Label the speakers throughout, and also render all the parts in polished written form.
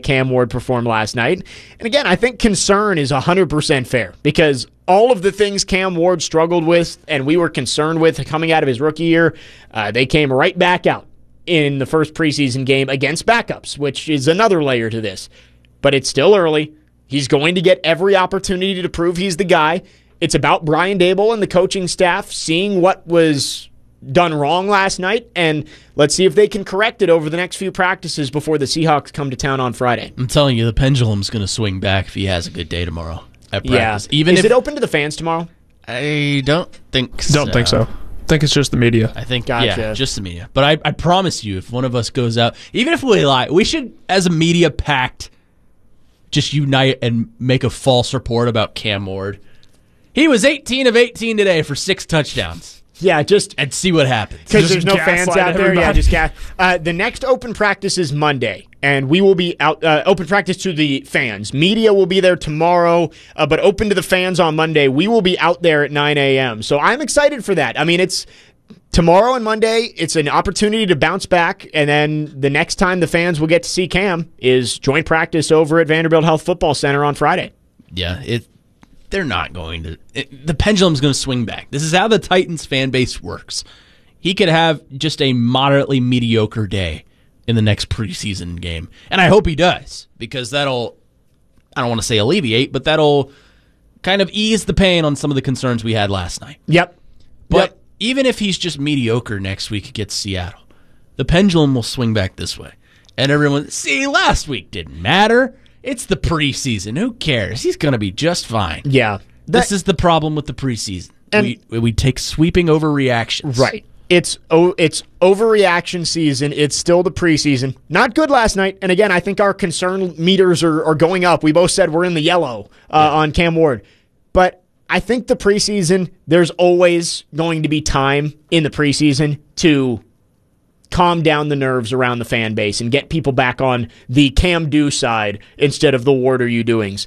Speaker 1: Cam Ward perform last night. And again, I think concern is 100% fair because all of the things Cam Ward struggled with and we were concerned with coming out of his rookie year, they came right back out in the first preseason game against backups, which is another layer to this. But it's still early. He's going to get every opportunity to prove he's the guy. It's about Brian Daboll and the coaching staff seeing what was done wrong last night, and let's see if they can correct it over the next few practices before the Seahawks come to town on Friday.
Speaker 2: I'm telling you, the pendulum's going to swing back if he has a good day tomorrow at practice.
Speaker 1: Yeah. Is it open to the fans tomorrow?
Speaker 2: I don't think so.
Speaker 3: Don't think so. I think it's just the media.
Speaker 2: I think,
Speaker 1: Gotcha.
Speaker 2: Yeah, just the media. But I promise you, if one of us goes out, even if we lie, we should, as a media pact, just unite and make a false report about Cam Ward. He was 18 of 18 today for 6 touchdowns.
Speaker 1: Yeah,
Speaker 2: and see what happens.
Speaker 1: Because there's no fans out there.
Speaker 3: Everybody.
Speaker 1: Yeah, just the next open practice is Monday, and we will be out. Open practice to the fans. Media will be there tomorrow, but open to the fans on Monday. We will be out there at 9 a.m. So I'm excited for that. I mean, it's tomorrow and Monday. It's an opportunity to bounce back, and then the next time the fans will get to see Cam is joint practice over at Vanderbilt Health Football Center on Friday.
Speaker 2: Yeah, they're not going to. The pendulum's going to swing back. This is how the Titans fan base works. He could have just a moderately mediocre day in the next preseason game. And I hope he does, because that'll, I don't want to say alleviate, but that'll kind of ease the pain on some of the concerns we had last night.
Speaker 1: Yep.
Speaker 2: But even if he's just mediocre next week against Seattle, the pendulum will swing back this way. And everyone, see, last week didn't matter. It's the preseason. Who cares? He's going to be just fine.
Speaker 1: Yeah.
Speaker 2: This is the problem with the preseason. We take sweeping overreactions.
Speaker 1: Right. It's overreaction season. It's still the preseason. Not good last night. And again, I think our concern meters are going up. We both said we're in the yellow on Cam Ward. But I think the preseason, there's always going to be time in the preseason to calm down the nerves around the fan base and get people back on the Cam Do side instead of the Ward are you doings.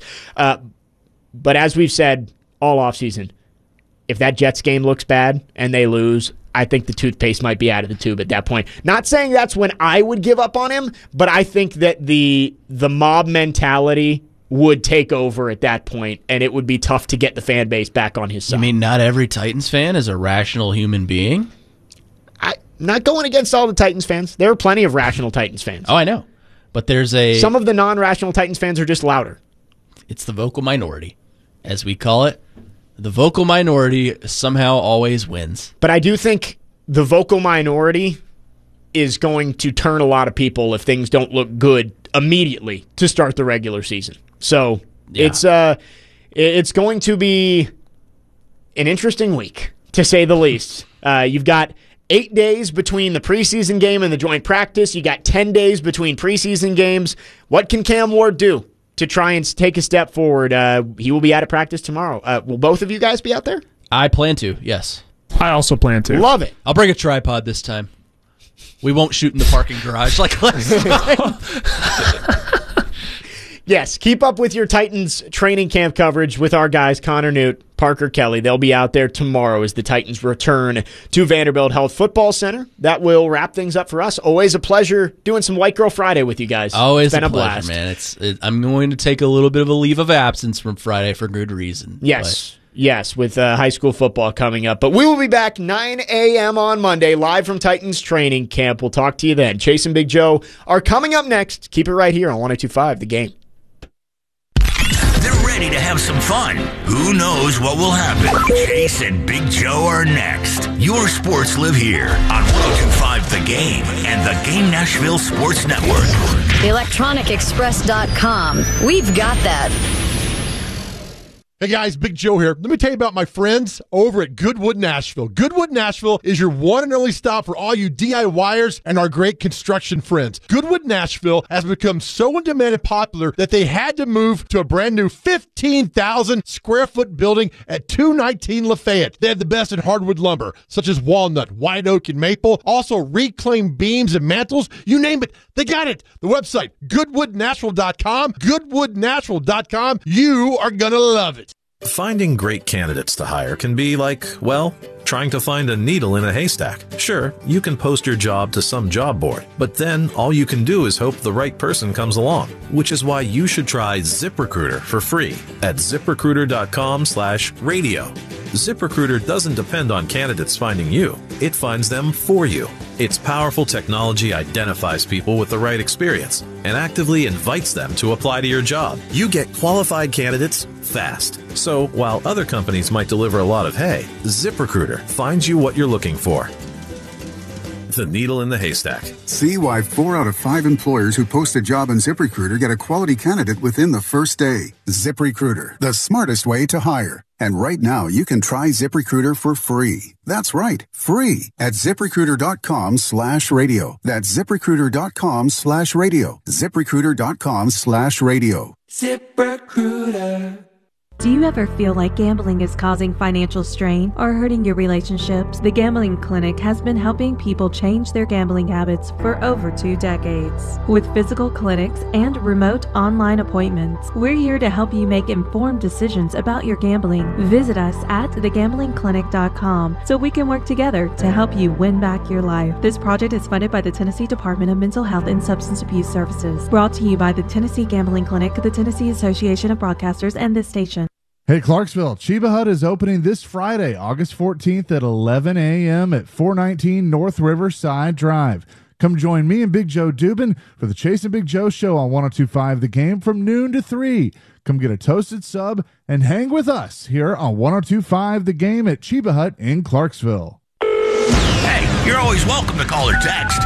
Speaker 1: But as we've said all offseason, if that Jets game looks bad and they lose, I think the toothpaste might be out of the tube at that point. Not saying that's when I would give up on him, but I think that the mob mentality would take over at that point, and it would be tough to get the fan base back on his side.
Speaker 2: You mean not every Titans fan is a rational human being?
Speaker 1: Not going against all the Titans fans. There are plenty of rational Titans fans.
Speaker 2: Oh, I know. But there's
Speaker 1: some of the non-rational Titans fans are just louder.
Speaker 2: It's the vocal minority, as we call it. The vocal minority somehow always wins.
Speaker 1: But I do think the vocal minority is going to turn a lot of people if things don't look good immediately to start the regular season. So yeah. It's going to be an interesting week, to say the least. You've got 8 days between the preseason game and the joint practice. You got 10 days between preseason games. What can Cam Ward do to try and take a step forward? He will be out of practice tomorrow. Will both of you guys be out there?
Speaker 2: I plan to, yes.
Speaker 3: I also plan to.
Speaker 1: Love it.
Speaker 2: I'll bring a tripod this time. We won't shoot in the parking garage like last time.
Speaker 1: Yes, keep up with your Titans training camp coverage with our guys, Connor Newt, Parker Kelly. They'll be out there tomorrow as the Titans return to Vanderbilt Health Football Center. That will wrap things up for us. Always a pleasure doing some White Girl Friday with you guys.
Speaker 2: Always
Speaker 1: it's been
Speaker 2: a pleasure,
Speaker 1: blast.
Speaker 2: Man. I'm going to take a little bit of a leave of absence from Friday for good reason.
Speaker 1: Yes. Yes, with high school football coming up. But we will be back 9 a.m. on Monday, live from Titans training camp. We'll talk to you then. Chase and Big Joe are coming up next. Keep it right here on 102.5 The Game.
Speaker 4: They're ready to have some fun. Who knows what will happen? Chase and Big Joe are next. Your sports live here on 102.5 The Game and the Game Nashville Sports Network.
Speaker 5: ElectronicExpress.com. We've got that.
Speaker 6: Hey guys, Big Joe here. Let me tell you about my friends over at Goodwood Nashville. Goodwood Nashville is your one and only stop for all you DIYers and our great construction friends. Goodwood Nashville has become so in demand and popular that they had to move to a brand new 15,000 square foot building at 219 Lafayette. They have the best in hardwood lumber, such as walnut, white oak, and maple. Also reclaimed beams and mantles. You name it, they got it. The website, goodwoodnashville.com. Goodwoodnashville.com. You are going to love it.
Speaker 7: Finding great candidates to hire can be like, well, trying to find a needle in a haystack. Sure, you can post your job to some job board, but then all you can do is hope the right person comes along, which is why you should try ZipRecruiter for free at ZipRecruiter.com/radio. ZipRecruiter doesn't depend on candidates finding you. It finds them for you. Its powerful technology identifies people with the right experience and actively invites them to apply to your job. You get qualified candidates fast. So while other companies might deliver a lot of hay, ZipRecruiter finds you what you're looking for. The needle in the haystack.
Speaker 8: See why 4 out of 5 employers who post a job on ZipRecruiter get a quality candidate within the first day. ZipRecruiter, the smartest way to hire. And right now, you can try ZipRecruiter for free. That's right, free at ZipRecruiter.com/radio. That's ZipRecruiter.com/radio. ZipRecruiter.com/radio.
Speaker 9: ZipRecruiter. Do you ever feel like gambling is causing financial strain or hurting your relationships? The Gambling Clinic has been helping people change their gambling habits for over 2 decades. With physical clinics and remote online appointments, we're here to help you make informed decisions about your gambling. Visit us at thegamblingclinic.com so we can work together to help you win back your life. This project is funded by the Tennessee Department of Mental Health and Substance Abuse Services. Brought to you by the Tennessee Gambling Clinic, the Tennessee Association of Broadcasters, and this station.
Speaker 10: Hey, Clarksville, Chiba Hut is opening this Friday, August 14th at 11 a.m. at 419 North Riverside Drive. Come join me and Big Joe Dubin for the Chase and Big Joe Show on 102.5 The Game from noon to 3. Come get a toasted sub and hang with us here on 102.5 The Game at Chiba Hut in Clarksville.
Speaker 4: Hey, you're always welcome to call or text.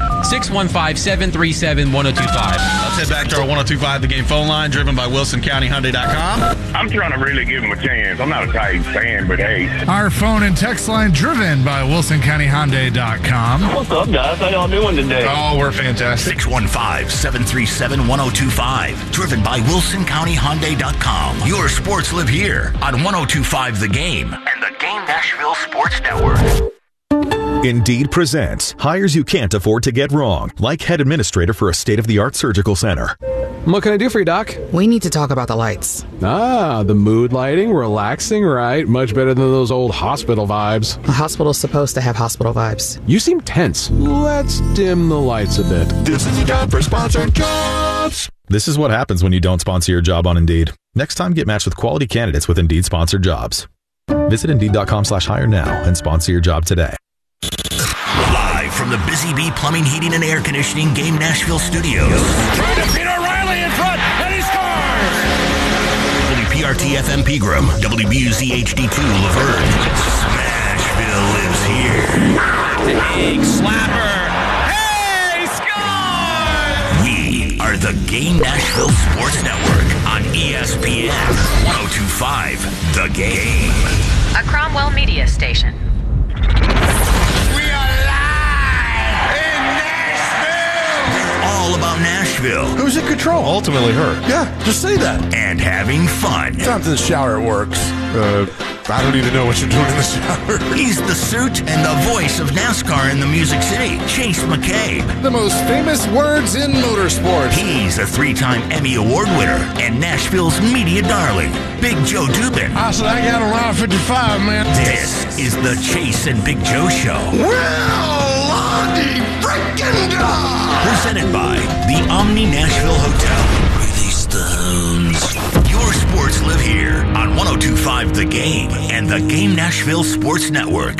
Speaker 11: 615-737-1025.
Speaker 12: Let's head back to our 102.5 The Game phone line, driven by WilsonCountyHyundai.com.
Speaker 13: I'm trying to really give him a chance. I'm not a Titans fan, but hey.
Speaker 10: Our phone and text line driven by WilsonCountyHyundai.com.
Speaker 13: What's up, guys? How y'all doing today?
Speaker 12: Oh, we're fantastic.
Speaker 4: 615-737-1025. Driven by WilsonCountyHyundai.com. Your sports live here on 102.5 The Game and the Game Nashville Sports Network.
Speaker 14: Indeed presents hires you can't afford to get wrong, like head administrator for a state-of-the-art surgical center.
Speaker 15: What can I do for you, Doc?
Speaker 16: We need to talk about the lights.
Speaker 15: Ah, the mood lighting, relaxing, right? Much better than those old hospital vibes.
Speaker 16: A hospital's supposed to have hospital vibes.
Speaker 15: You seem tense. Let's dim the lights a bit.
Speaker 14: This is the time for sponsored jobs. This is what happens when you don't sponsor your job on Indeed. Next time, get matched with quality candidates with Indeed sponsored jobs. Visit Indeed.com/hire now and sponsor your job today.
Speaker 4: Live from the Busy Bee Plumbing, Heating, and Air Conditioning Game Nashville Studios.
Speaker 17: Trying to beat O'Reilly in front, and he scores!
Speaker 4: WPRT FM Pegram, WBUZ HD2 Laverne. Smashville lives here.
Speaker 17: Big slapper. Hey, he scores!
Speaker 4: We are the Game Nashville Sports Network on ESPN 102.5 The Game.
Speaker 5: A Cromwell media station.
Speaker 4: All about Nashville.
Speaker 6: Who's in control?
Speaker 12: Ultimately her.
Speaker 6: Yeah, just say that.
Speaker 4: And having fun.
Speaker 6: Sometimes in the shower it works. I don't even know what you're doing in the shower.
Speaker 4: He's the suit and the voice of NASCAR in the Music City, Chase McCabe.
Speaker 18: The most famous words in motorsports.
Speaker 4: He's a 3-time Emmy Award winner and Nashville's media darling, Big Joe Dubin.
Speaker 18: I said I got a lot of 55, man.
Speaker 4: This is the Chase and Big Joe Show.
Speaker 17: Well, Lonnie freaking God!
Speaker 4: Presented by the Omni Nashville Hotel. Release the hounds. Your sports live here on 102.5 The Game and the Game Nashville Sports Network.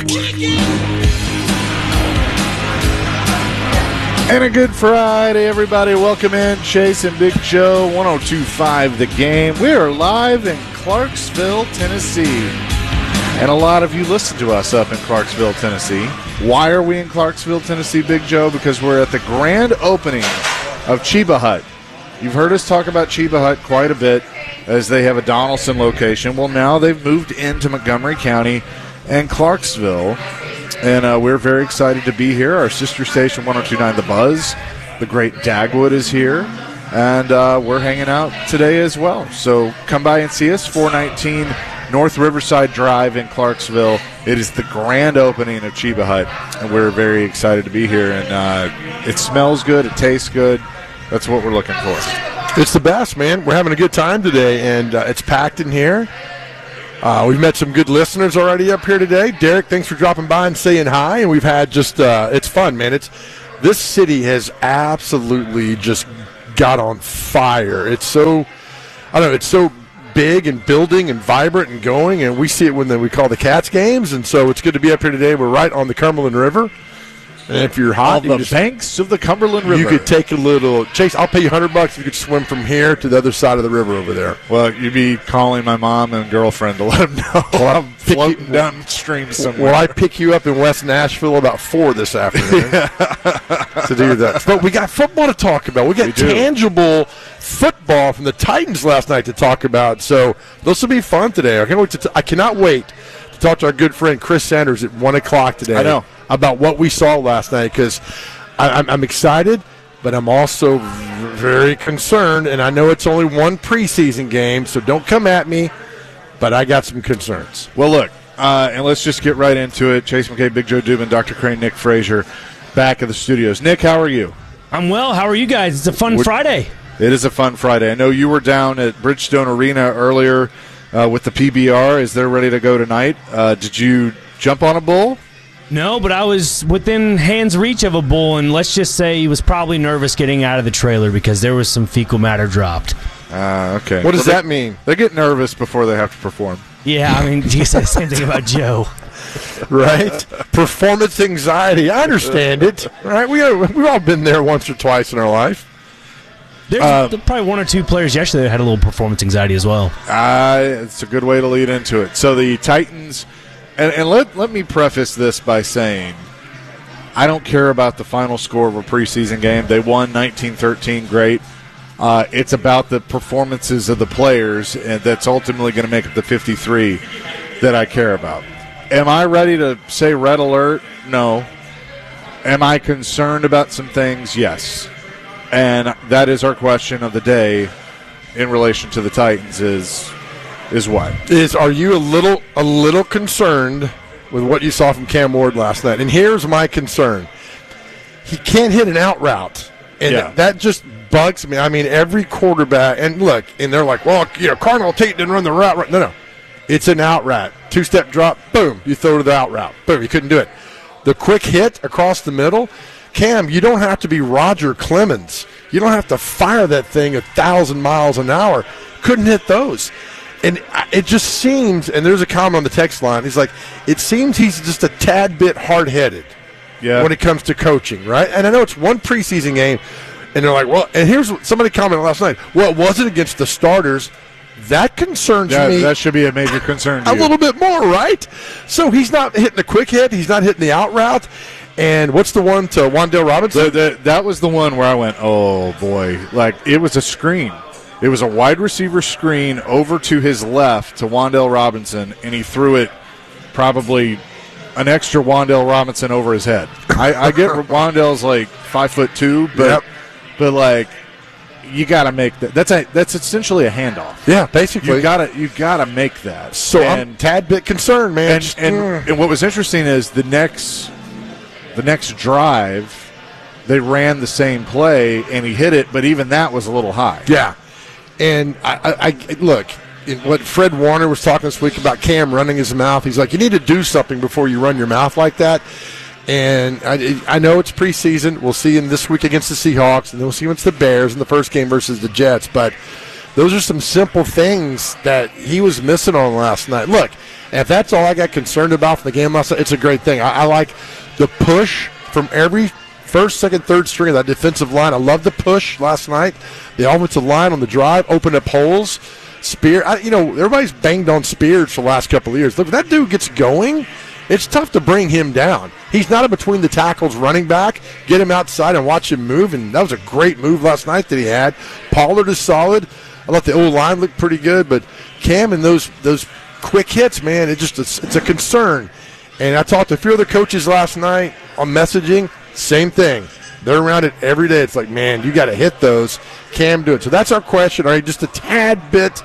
Speaker 10: And a good Friday, everybody. Welcome in Chase and Big Joe, 102.5 The Game. We are live in Clarksville, Tennessee. And a lot of you listen to us up in Clarksville, Tennessee. Why are we in Clarksville, Tennessee, Big Joe? Because we're at the grand opening of Chiba Hut. You've heard us talk about Chiba Hut quite a bit as they have a Donaldson location. Well, now they've moved into Montgomery County and Clarksville. And we're very excited to be here. Our sister station, 102.9 The Buzz, the great Dagwood is here. And we're hanging out today as well. So come by and see us, 419 North Riverside Drive in Clarksville. It is the grand opening of Chiba Hut, and we're very excited to be here. And it smells good. It tastes good. That's what we're looking for.
Speaker 6: It's the best, man. We're having a good time today, and it's packed in here. We've met some good listeners already up here today. Derek, thanks for dropping by and saying hi. And we've had just it's fun, man. This city has absolutely just got on fire. It's so big and building and vibrant and going, and we see it when we call the Cats games, and so it's good to be up here today. We're right on the Cumberland River, and if you're hot,
Speaker 10: on the banks of the Cumberland River,
Speaker 6: you could take a little Chase. I'll pay you $100 if you could swim from here to the other side of the river over there.
Speaker 10: Well, you'd be calling my mom and girlfriend to let them know I'm floating downstream somewhere.
Speaker 6: Well, I pick you up in West Nashville about 4 this afternoon to do that. But we got football to talk about. We got tangible football from the Titans last night to talk about. So this will be fun today. I cannot wait to talk to our good friend Chris Sanders at 1 o'clock today.
Speaker 10: I know.
Speaker 6: About what we saw last night, because I'm excited, but I'm also very concerned, and I know it's only one preseason game, so don't come at me, but I got some concerns.
Speaker 10: Well, look, and let's just get right into it. Chase McKay, Big Joe Dubin, Dr. Crane, Nick Frazier, back at the studios. Nick, how are you?
Speaker 11: I'm well. How are you guys? It's a fun Friday.
Speaker 10: It is a fun Friday. I know you were down at Bridgestone Arena earlier with the PBR. Is they're ready to go tonight? Did you jump on a bull?
Speaker 11: No, but I was within hand's reach of a bull, and let's just say he was probably nervous getting out of the trailer because there was some fecal matter dropped.
Speaker 10: Okay.
Speaker 6: What does that mean?
Speaker 10: They get nervous before they have to perform.
Speaker 11: Yeah, I mean, you said the same thing about Joe.
Speaker 6: Right? Performance anxiety. I understand it. Right? We've all been there once or twice in our life.
Speaker 11: There's probably 1 or 2 players yesterday that had a little performance anxiety as well.
Speaker 10: It's a good way to lead into it. So the Titans... And let me preface this by saying I don't care about the final score of a preseason game. They won 19-13, great. It's about the performances of the players, and that's ultimately going to make it the 53 that I care about. Am I ready to say red alert? No. Am I concerned about some things? Yes. And that is our question of the day in relation to the Titans is what?
Speaker 6: Are you a little concerned with what you saw from Cam Ward last night? And here's my concern. He can't hit an out route. And that just bugs me. I mean, every quarterback, and look, and they're like, well, Cardinal Tate didn't run the route right. No. It's an out route. 2-step drop, boom, you throw to the out route. Boom, you couldn't do it. The quick hit across the middle, Cam, you don't have to be Roger Clemens. You don't have to fire that thing 1,000 miles an hour. Couldn't hit those. And it just seems, and there's a comment on the text line, he's like, it seems he's just a tad bit hard-headed when it comes to coaching, right? And I know it's one preseason game, and they're like, well, and here's what somebody commented last night, well, it wasn't against the starters. That concerns me.
Speaker 10: That should be a major concern to
Speaker 6: you. A little bit more, right? So he's not hitting the quick hit. He's not hitting the out route. And what's the one to Wan'Dale Robinson?
Speaker 10: That was the one where I went, oh, boy. Like, it was a screen. It was a wide receiver screen over to his left to Wan'Dale Robinson, and he threw it probably an extra Wan'Dale Robinson over his head. I get Wan'Dale's like 5'2", but like you got to make that. That's essentially a handoff.
Speaker 6: Yeah, basically
Speaker 10: you gotta make that.
Speaker 6: So I'm a tad bit concerned, man.
Speaker 10: And what was interesting is the next drive they ran the same play and he hit it, but even that was a little high.
Speaker 6: Yeah. And I look, what Fred Warner was talking this week about Cam running his mouth. He's like, you need to do something before you run your mouth like that. And I know it's preseason. We'll see him this week against the Seahawks, and then we'll see him against the Bears in the first game versus the Jets. But those are some simple things that he was missing on last night. Look, if that's all I got concerned about from the game last night, it's a great thing. I like the push from every first, second, third string of that defensive line. I love the push last night. The offensive line on the drive opened up holes. Spear, everybody's banged on Spears for the last couple of years. Look, if that dude gets going, it's tough to bring him down. He's not a between the tackles running back. Get him outside and watch him move, and that was a great move last night that he had. Pollard is solid. I thought the O-line looked pretty good, but Cam and those quick hits, man, it's a concern. And I talked to a few other coaches last night on messaging. Same thing. They're around it every day. It's like, man, you got to hit those. Cam, do it. So that's our question. Are you just a tad bit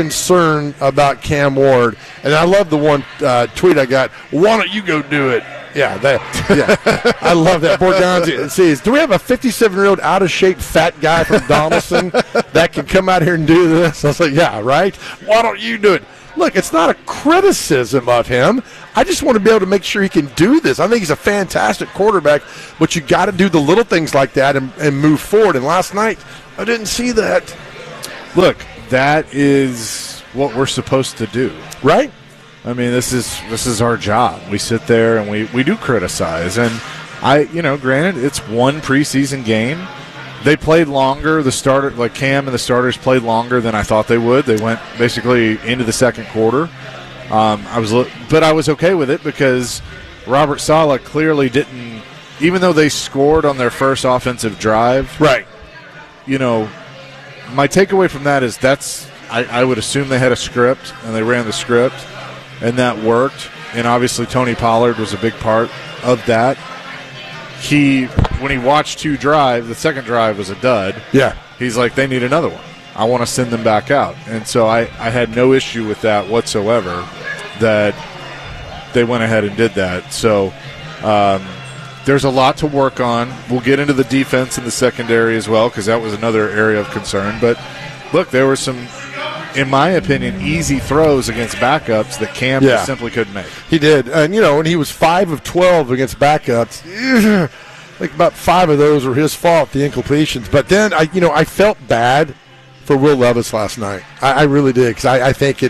Speaker 6: concerned about Cam Ward? And I love the one tweet I got. Why don't you go do it? Yeah, I love that. Borgonzi. See, do we have a 57-year-old out-of-shape fat guy from Donaldson that can come out here and do this? I was like, yeah, right? Why don't you do it? Look, it's not a criticism of him. I just want to be able to make sure he can do this. I think he's a fantastic quarterback, but you got to do the little things like that and move forward. And last night, I didn't see that.
Speaker 10: Look, that is what we're supposed to do.
Speaker 6: Right?
Speaker 10: I mean, this is our job. We sit there and we do criticize. And granted, it's one preseason game. They played longer. The starter, like Cam and the starters, played longer than I thought they would. They went basically into the second quarter. But I was okay with it because Robert Saleh clearly didn't, even though they scored on their first offensive drive.
Speaker 6: Right.
Speaker 10: My takeaway from that is I would assume they had a script and they ran the script and that worked. And obviously Tony Pollard was a big part of that. When he watched two drive, the second drive was a dud.
Speaker 6: Yeah.
Speaker 10: He's like, they need another one. I want to send them back out. And so I had no issue with that whatsoever, that they went ahead and did that. So there's a lot to work on. We'll get into the defense in the secondary as well, because that was another area of concern. But, look, there were some, in my opinion, easy throws against backups that Cam just simply couldn't make.
Speaker 6: He did. And, when he was 5 of 12 against backups, like about 5 of those were his fault, the incompletions. But then, I felt bad for Will Levis last night. I really did, because I think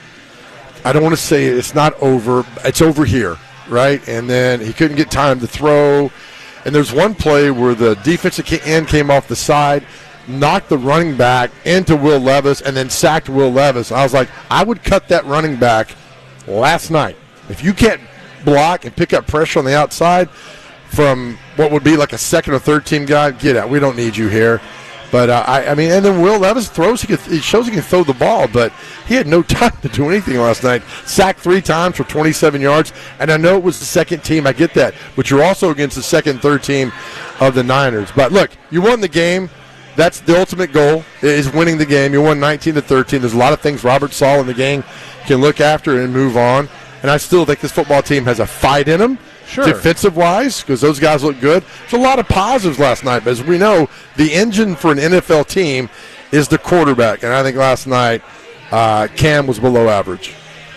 Speaker 6: I don't want to say it's not over. It's over here, right? And then he couldn't get time to throw. And there's one play where the defensive end came off the side, knocked the running back into Will Levis, and then sacked Will Levis. I was like, I would cut that running back last night. If you can't block and pick up pressure on the outside from what would be like a second or third team guy, get out. We don't need you here. But, and then Will Levis throws. He shows he can throw the ball, but he had no time to do anything last night. Sacked 3 times for 27 yards, and I know it was the second team. I get that. But you're also against the second and third team of the Niners. But, look, you won the game. That's the ultimate goal, is winning the game. You won 19-13. There's a lot of things Robert Saleh in the game can look after and move on. And I still think this football team has a fight in them.
Speaker 10: Sure.
Speaker 6: Defensive-wise, because those guys look good. There's a lot of positives last night, but as we know, the engine for an NFL team is the quarterback. And I think last night, Cam was below average.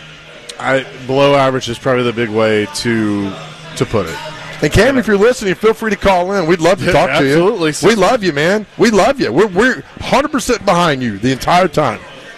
Speaker 10: Below average is probably the big way to put it.
Speaker 6: And Cam, if you're listening, feel free to call in. We'd love to talk to you.
Speaker 10: Absolutely.
Speaker 6: We love you, man. We love you. We're 100% behind you the entire time.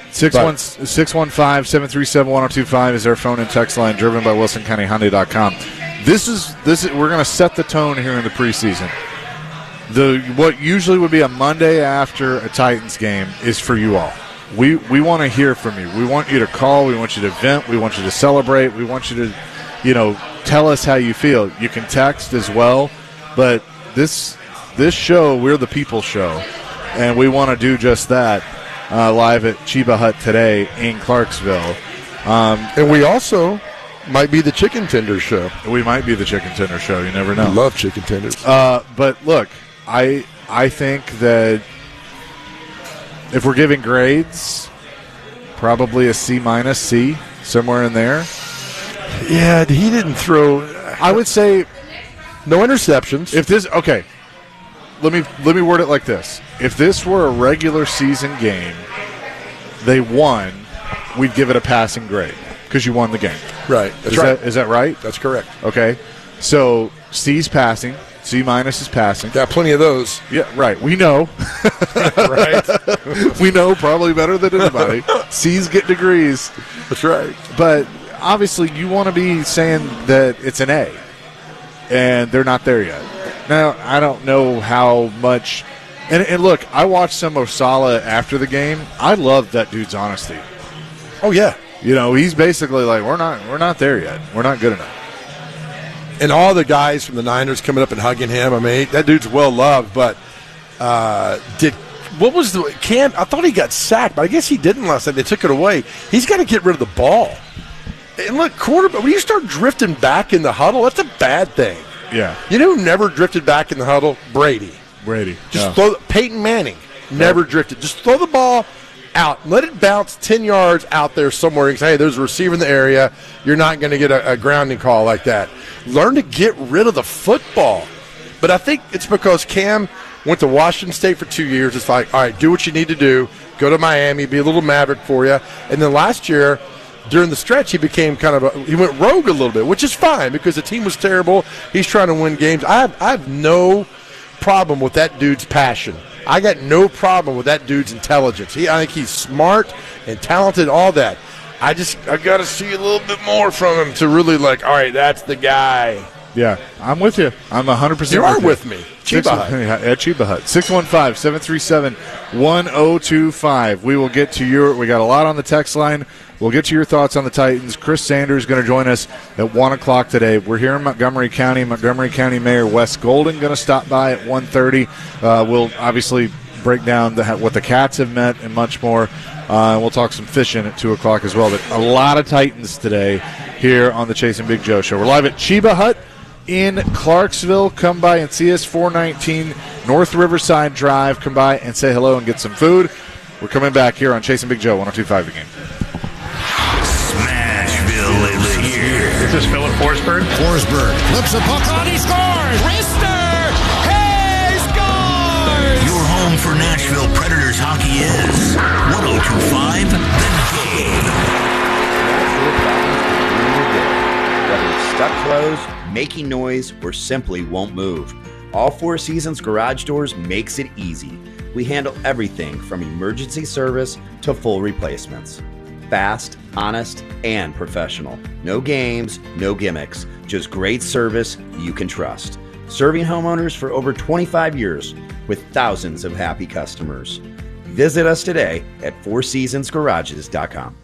Speaker 10: 615-737-1025 is our phone and text line, driven by WilsonCountyHyundai.com. This is we're going to set the tone here in the preseason. What usually would be a Monday after a Titans game is for you all. We want to hear from you. We want you to call. We want you to vent. We want you to celebrate. We want you to, tell us how you feel. You can text as well. But this show, we're the people show, and we want to do just that live at Chiba Hut today in Clarksville.
Speaker 6: And we also might be the chicken tender show.
Speaker 10: We might be the chicken tender show. You never know.
Speaker 6: I love chicken tenders.
Speaker 10: But look, I think that if we're giving grades, probably a C-, C, somewhere in there.
Speaker 6: Yeah, he didn't throw.
Speaker 10: I would say
Speaker 6: no interceptions.
Speaker 10: If this let me word it like this: if this were a regular season game, they won, we'd give it a passing grade because you won the game.
Speaker 6: Right.
Speaker 10: Is that right?
Speaker 6: That's correct.
Speaker 10: Okay. So C's passing. C- is passing.
Speaker 6: Got plenty of those.
Speaker 10: Yeah, right. We know.
Speaker 6: Right.
Speaker 10: We know probably better than anybody. C's get degrees.
Speaker 6: That's right.
Speaker 10: But obviously you want to be saying that it's an A, and they're not there yet. Now, I don't know how much. And look, I watched some of Saleh after the game. I love that dude's honesty.
Speaker 6: Oh, yeah.
Speaker 10: He's basically like, we're not there yet. We're not good enough.
Speaker 6: And all the guys from the Niners coming up and hugging him. I mean, that dude's well loved. But what was the Cam? I thought he got sacked, but I guess he didn't last night. They took it away. He's got to get rid of the ball. And look, quarterback, when you start drifting back in the huddle, that's a bad thing.
Speaker 10: Yeah.
Speaker 6: You know who never drifted back in the huddle? Brady.
Speaker 10: Just
Speaker 6: throw Peyton Manning never drifted. Just throw the ball out. Let it bounce 10 yards out there somewhere. You say, hey, there's a receiver in the area. You're not going to get a grounding call like that. Learn to get rid of the football. But I think it's because Cam went to Washington State for 2 years. It's like, all right, do what you need to do. Go to Miami, be a little maverick for you. And then last year, during the stretch, he became he went rogue a little bit, which is fine because the team was terrible. He's trying to win games. I have no problem with that dude's passion. I got no problem with that dude's intelligence. I think he's smart and talented, all that. I got to see a little bit more from him to really all right, that's the guy.
Speaker 10: Yeah, I'm with you. I'm 100%
Speaker 6: You are with me.
Speaker 10: Chiba Hut. At Chiba Hut. 615-737-1025. We will get to we got a lot on the text line. We'll get to your thoughts on the Titans. Chris Sanders is going to join us at 1 o'clock today. We're here in Montgomery County. Montgomery County Mayor Wes Golden going to stop by at 1:30. We'll obviously break down what the Cats have meant and much more. We'll talk some fishing at 2 o'clock as well. But a lot of Titans today here on the Chase and Big Joe Show. We're live at Chiba Hut in Clarksville. Come by and see us, 419 North Riverside Drive. Come by and say hello and get some food. We're coming back here on Chase and Big Joe, 102.5 The Game.
Speaker 4: Smashville is here.
Speaker 12: This is Philip Forsberg.
Speaker 18: Forsberg flips a puck on, he scores! Rister! He scores!
Speaker 4: Your home for Nashville Predators hockey is 102.5 The Game.
Speaker 19: Whether it's stuck closed, making noise, or simply won't move, All Four Seasons Garage Doors makes it easy. We handle everything from emergency service to full replacements. Fast, honest, and professional. No games, no gimmicks, just great service you can trust. Serving homeowners for over 25 years with thousands of happy customers. Visit us today at fourseasonsgarages.com.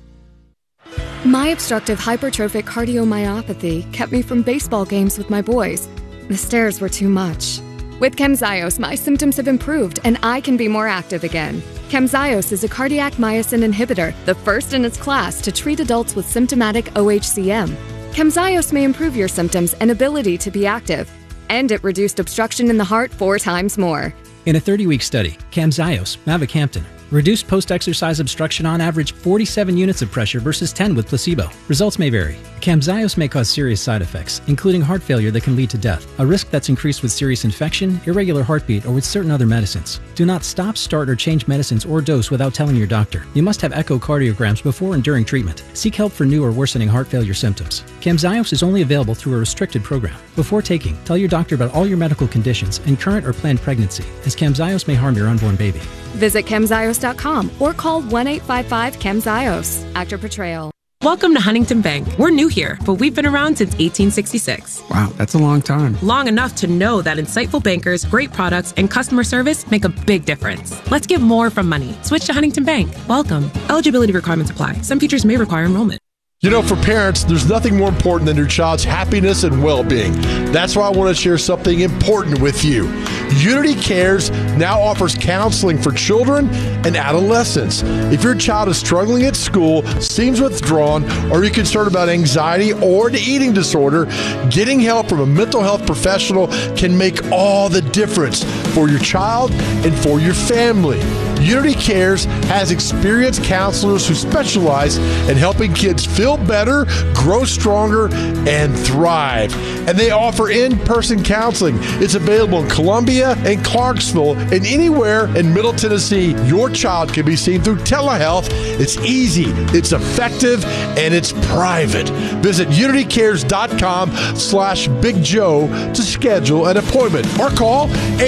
Speaker 20: My obstructive hypertrophic cardiomyopathy kept me from baseball games with my boys. The stairs were too much. With Camzyos, my symptoms have improved and I can be more active again. Camzyos is a cardiac myosin inhibitor, the first in its class to treat adults with symptomatic OHCM. Camzyos may improve your symptoms and ability to be active, and it reduced obstruction in the heart 4 times more.
Speaker 21: In a 30-week study, Camzyos, mavacamten, reduced post-exercise obstruction on average 47 units of pressure versus 10 with placebo. Results may vary. Camzyos may cause serious side effects, including heart failure that can lead to death, a risk that's increased with serious infection, irregular heartbeat, or with certain other medicines. Do not stop, start, or change medicines or dose without telling your doctor. You must have echocardiograms before and during treatment. Seek help for new or worsening heart failure symptoms. Camzyos is only available through a restricted program. Before taking, tell your doctor about all your medical conditions and current or planned pregnancy, as Camzyos may harm your unborn baby.
Speaker 20: Visit Camzyos.com or call 1-855-CAMZYOS. Actor Portrayal.
Speaker 22: Welcome to Huntington Bank. We're new here, but we've been around since 1866.
Speaker 23: Wow, that's a long time.
Speaker 22: Long enough to know that insightful bankers, great products, and customer service make a big difference. Let's get more from money. Switch to Huntington Bank. Welcome. Eligibility requirements apply. Some features may require enrollment.
Speaker 6: You know, for parents, there's nothing more important than your child's happiness and well-being. That's why I want to share something important with you. Unity Cares now offers counseling for children and adolescents. If your child is struggling at school, seems withdrawn, or you're concerned about anxiety or an eating disorder, getting help from a mental health professional can make all the difference for your child and for your family. Unity Cares has experienced counselors who specialize in helping kids feel better, grow stronger, and thrive. And they offer in-person counseling. It's available in Columbia and Clarksville and anywhere in Middle Tennessee. Your child can be seen through telehealth. It's easy, it's effective, and it's private. Visit unitycares.com/Big Joe to schedule an appointment or call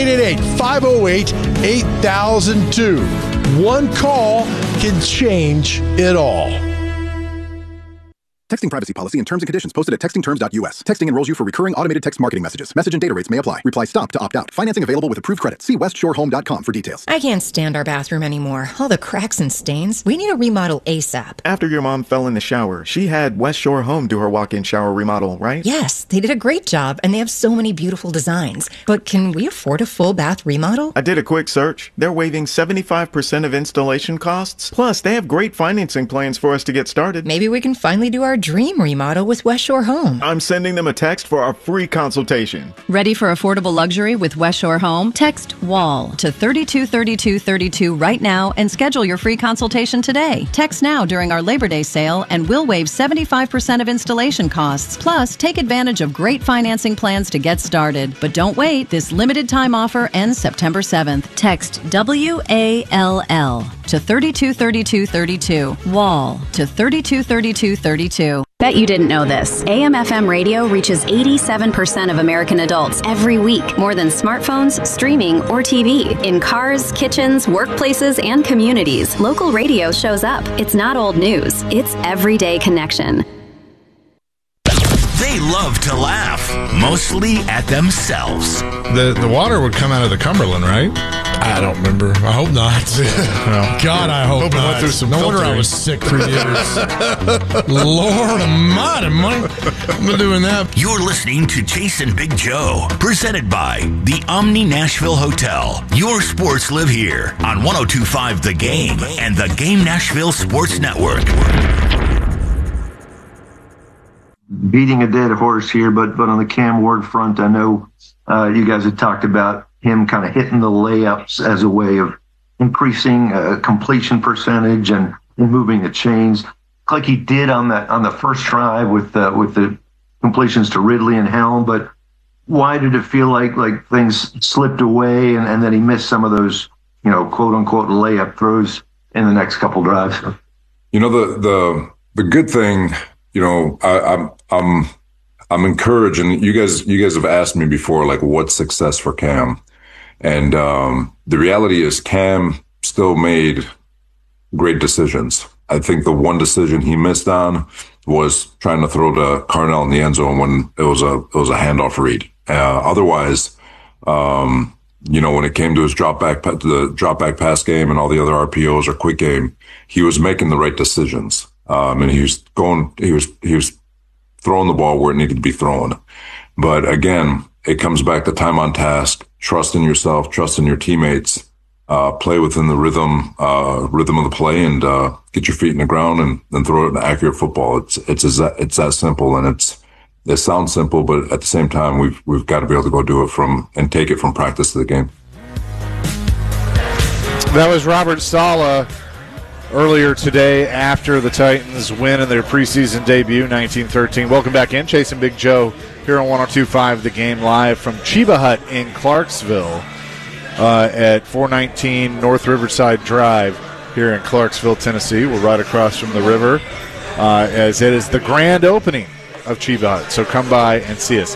Speaker 6: 888-508-8002. One call can change it all.
Speaker 24: Texting privacy policy and terms and conditions posted at textingterms.us. Texting enrolls you for recurring automated text marketing messages. Message and data rates may apply. Reply STOP to opt out. Financing available with approved credit. See westshorehome.com for details.
Speaker 25: I can't stand our bathroom anymore. All the cracks and stains. We need a remodel ASAP.
Speaker 26: After your mom fell in the shower, she had West Shore Home do her walk-in shower remodel, right?
Speaker 25: Yes, they did a great job, and they have so many beautiful designs. But can we afford a full bath remodel?
Speaker 26: I did a quick search. They're waiving 75% of installation costs. Plus, they have great financing plans for us to get started.
Speaker 25: Maybe we can finally do our dream remodel with West Shore Home.
Speaker 26: I'm sending them a text for our free consultation.
Speaker 1: Ready for affordable luxury with West Shore Home? Text WALL to 323232 right now and schedule your free consultation today. Text now during our Labor Day sale and we'll waive 75% of installation costs. Plus, take advantage of great financing plans to get started. But don't wait. This limited time offer ends September 7th. Text WALL to 323232. WALL to 323232.
Speaker 2: Bet you didn't know this. AM/FM radio reaches 87% of American adults every week, more than smartphones, streaming, or TV. In cars, kitchens, workplaces, and communities, local radio shows up. It's not old news. It's everyday connection.
Speaker 4: They love to laugh, mostly at themselves.
Speaker 3: The water would come out of the Cumberland, right?
Speaker 7: I don't remember. I hope not.
Speaker 3: God, I hope not.
Speaker 7: Went through some
Speaker 3: no wonder I
Speaker 7: filtering.
Speaker 3: was sick for years. Lord almighty, Mike. I'm not doing that.
Speaker 4: You're listening to Chase and Big Joe, presented by the Omni Nashville Hotel. Your sports live here on 102.5 The Game and the Game Nashville Sports Network.
Speaker 8: Beating a dead horse here, but on the Cam Ward front, I know you guys had talked about him kind of hitting the layups as a way of increasing completion percentage and moving the chains, like he did on the first drive with the completions to Ridley and Helm. But why did it feel like things slipped away and then he missed some of those, quote unquote layup throws in the next couple drives?
Speaker 23: The good thing, I'm encouraged, and you guys have asked me before, like, what's success for Cam? And the reality is Cam still made great decisions. I think the one decision he missed on was trying to throw to Carnell in the end zone when it was a handoff read. Otherwise, when it came to his drop back pass game and all the other RPOs or quick game, he was making the right decisions. And he was throwing the ball where it needed to be thrown. But again, it comes back to time on task, trust in yourself, trust in your teammates, play within the rhythm of the play, and get your feet in the ground and throw it an accurate football. It's that simple, and it sounds simple, but at the same time, we've got to be able to go do it and take it from practice to the game.
Speaker 10: That was Robert Saleh earlier today after the Titans win in their preseason debut, 19-13. Welcome back in. Chase and Big Joe here on 102.5 The Game, live from Chiba Hut in Clarksville at 419 North Riverside Drive here in Clarksville, Tennessee. We're right across from the river as it is the grand opening of Chiba Hut. So come by and see us.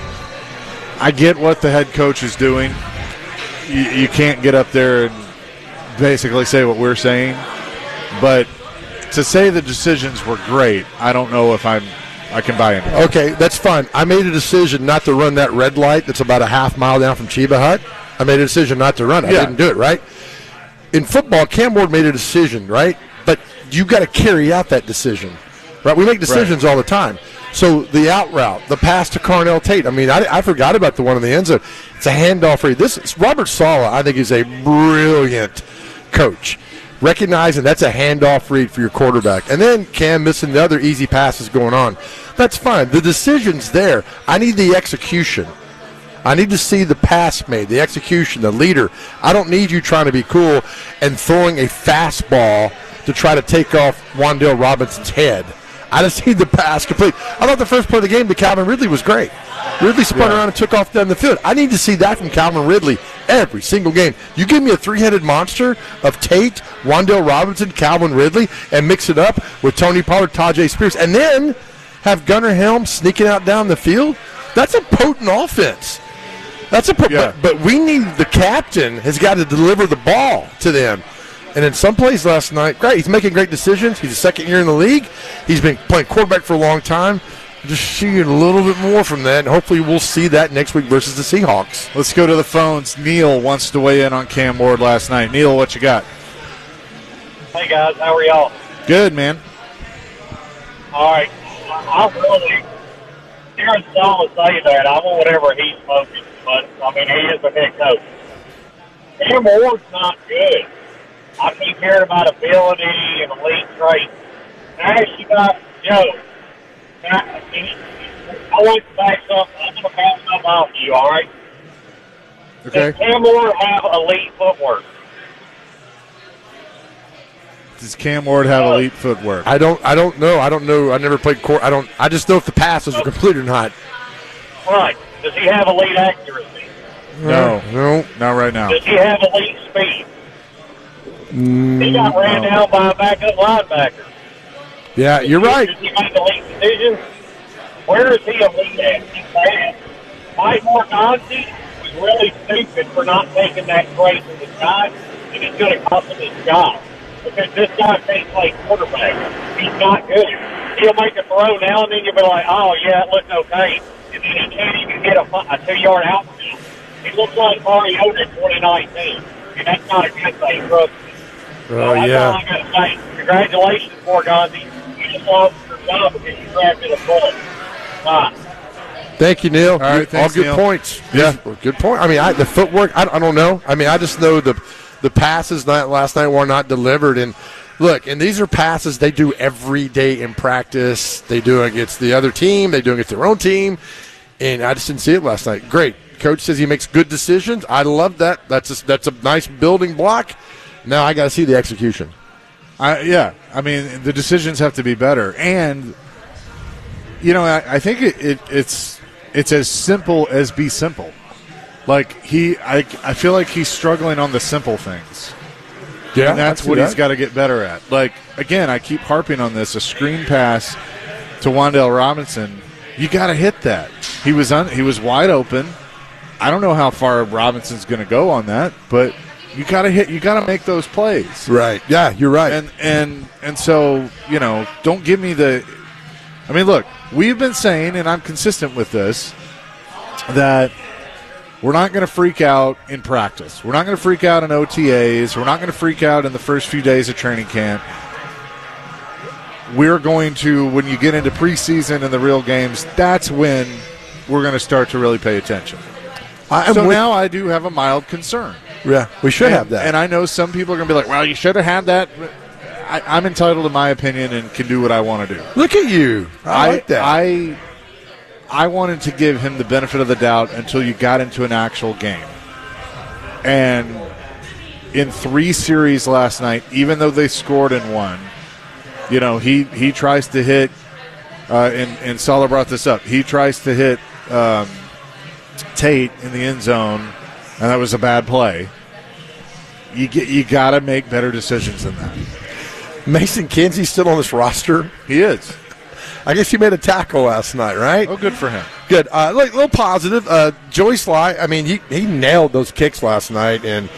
Speaker 10: I get what the head coach is doing. You can't get up there and basically say what we're saying. But to say the decisions were great, I don't know if I can buy into it.
Speaker 6: Okay, that's fine. I made a decision not to run that red light that's about a half mile down from Chiba Hut. I made a decision not to run it. I didn't do it, right? In football, Cam Ward made a decision, right? But you got to carry out that decision, right? We make decisions all the time. So the out route, the pass to Carnell Tate. I mean, I forgot about the one in the end zone. It's a handoff read. Robert Saleh, I think, is a brilliant coach. Recognizing that's a handoff read for your quarterback. And then Cam missing the other easy passes going on. That's fine. The decision's there. I need the execution. I need to see the pass made, the execution, the leader. I don't need you trying to be cool and throwing a fastball to try to take off Wan'Dale Robinson's head. I just need the pass complete. I thought the first play of the game to Calvin Ridley was great. Ridley spun around and took off down the field. I need to see that from Calvin Ridley every single game. You give me a three-headed monster of Tate, Wan'Dale Robinson, Calvin Ridley, and mix it up with Tony Pollard, Tajay Spears, and then have Gunnar Helm sneaking out down the field. That's a potent offense. But we need the captain has got to deliver the ball to them. And in some plays last night, great. He's making great decisions. He's a second year in the league. He's been playing quarterback for a long time. Just seeing a little bit more from that, and hopefully we'll see that next week versus the Seahawks.
Speaker 10: Let's go to the phones. Neil wants to weigh in on Cam Ward last night. Neil, what you got?
Speaker 27: Hey, guys. How are y'all?
Speaker 10: Good, man.
Speaker 27: All right. I'm really hearing Saleh say that. I want whatever he's smoking, but, I mean, he is a head coach. Cam Ward's not good. I keep hearing about ability and elite traits. Now you got Joe. I want to say something. I'm going to bounce something off you, all right?
Speaker 10: Okay.
Speaker 27: Does Cam Ward have elite footwork?
Speaker 10: Does Cam Ward have elite footwork?
Speaker 6: I don't know. I never played court. I just know if the passes are complete or not.
Speaker 27: Right. Does he have elite accuracy?
Speaker 10: No, not right now.
Speaker 27: Does he have elite speed? He got ran down by a backup linebacker.
Speaker 6: Yeah, you're right.
Speaker 27: Does he make elite decisions? Where is he elite at? He's bad. Mike Morganti was really stupid for not taking that trade from the guy, and it's going to cost him his job. Because this guy can't play quarterback. He's not good. He'll make a throw now, and then you'll be like, oh, yeah, it looks okay. And then he can't even get a 2-yard outfield. He looks like Mariota in 2019, and that's not a good thing, trust me.
Speaker 6: Oh,
Speaker 27: that's
Speaker 6: yeah.
Speaker 27: all I got to say. Congratulations, Morganti. You just lost your job because you drafted a bullet. Bye.
Speaker 6: Thank you, Neil.
Speaker 10: All right, thanks,
Speaker 6: all good
Speaker 10: Neil.
Speaker 6: points.
Speaker 10: Yeah.
Speaker 6: Good point. I mean, the footwork, I don't know. I mean, I just know the passes last night were not delivered. And, look, and these are passes they do every day in practice. They do it against the other team. They do it against their own team. And I just didn't see it last night. Great. Coach says he makes good decisions. I love that. That's a nice building block. Now I got to see the execution.
Speaker 10: Yeah. I mean, the decisions have to be better. And, you know, I think it's as simple as be simple. Like, I feel like he's struggling on the simple things.
Speaker 6: Yeah,
Speaker 10: and that's what he's got to get better at. Like, again, I keep harping on this. A screen pass to Wan'Dale Robinson, you got to hit that. He was wide open. I don't know how far Robinson's going to go on that, but you got to hit. You got to make those plays.
Speaker 6: Right. Yeah, you're right.
Speaker 10: And so, you know, don't give me the. I mean, look, we've been saying, and I'm consistent with this, that we're not going to freak out in practice. We're not going to freak out in OTAs. We're not going to freak out in the first few days of training camp. We're going to, when you get into preseason and the real games, that's when we're going to start to really pay attention. Now I do have a mild concern.
Speaker 6: Yeah, we should have that.
Speaker 10: And I know some people are going to be like, well, you should have had that. I'm entitled to my opinion and can do what I want to do.
Speaker 6: Look at you. I like that.
Speaker 10: I wanted to give him the benefit of the doubt until you got into an actual game. And in 3 series last night, even though they scored in 1, you know, he tries to hit, and Sala brought this up, he tries to hit Tate in the end zone, and that was a bad play. You got to make better decisions than that.
Speaker 6: Mason Kinsey's still on this roster?
Speaker 10: He is.
Speaker 6: I guess he made a tackle last night, right?
Speaker 10: Oh, good for him.
Speaker 6: Good. A little positive. Joey Sly, I mean, he nailed those kicks last night. And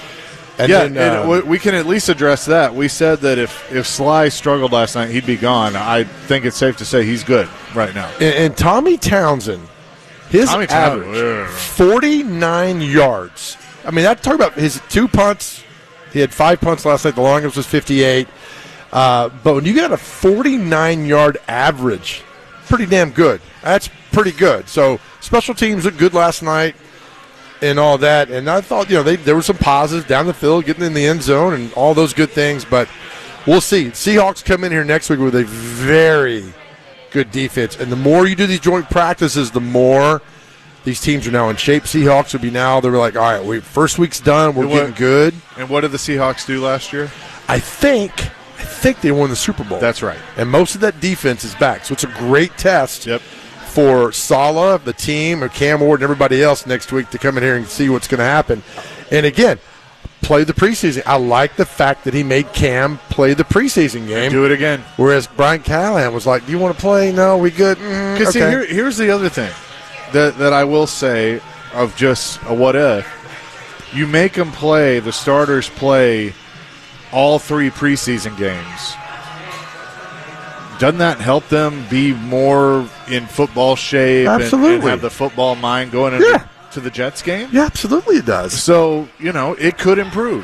Speaker 10: we can at least address that. We said that if Sly struggled last night, he'd be gone. I think it's safe to say he's good right now.
Speaker 6: And Tommy Townsend, his average, 49 yards. I mean, talk about his 2 punts. He had 5 punts last night. The longest was 58. But when you got a 49-yard average, pretty damn good. That's pretty good. So special teams looked good last night and all that. And I thought, you know, there were some positives down the field, getting in the end zone and all those good things. But we'll see. Seahawks come in here next week with a very good defense. And the more you do these joint practices, the more these teams are now in shape. Seahawks would be now, they're like, all right, first week's done. We're getting good.
Speaker 10: And what did the Seahawks do last year?
Speaker 6: I think they won the Super Bowl.
Speaker 10: That's right.
Speaker 6: And most of that defense is back. So it's a great test for Saleh, the team, or Cam Ward, and everybody else next week to come in here and see what's going to happen. And, again, play the preseason. I like the fact that he made Cam play the preseason game.
Speaker 10: Do it again.
Speaker 6: Whereas Brian Callahan was like, do you want to play? No, we good.
Speaker 10: Because
Speaker 6: okay.
Speaker 10: Here's the other thing that I will say of just a what if. You make them play, the starters play all 3 preseason games. Doesn't that help them be more in football shape and have the football mind going into to the Jets game?
Speaker 6: Yeah, absolutely it does.
Speaker 10: So, you know, it could improve.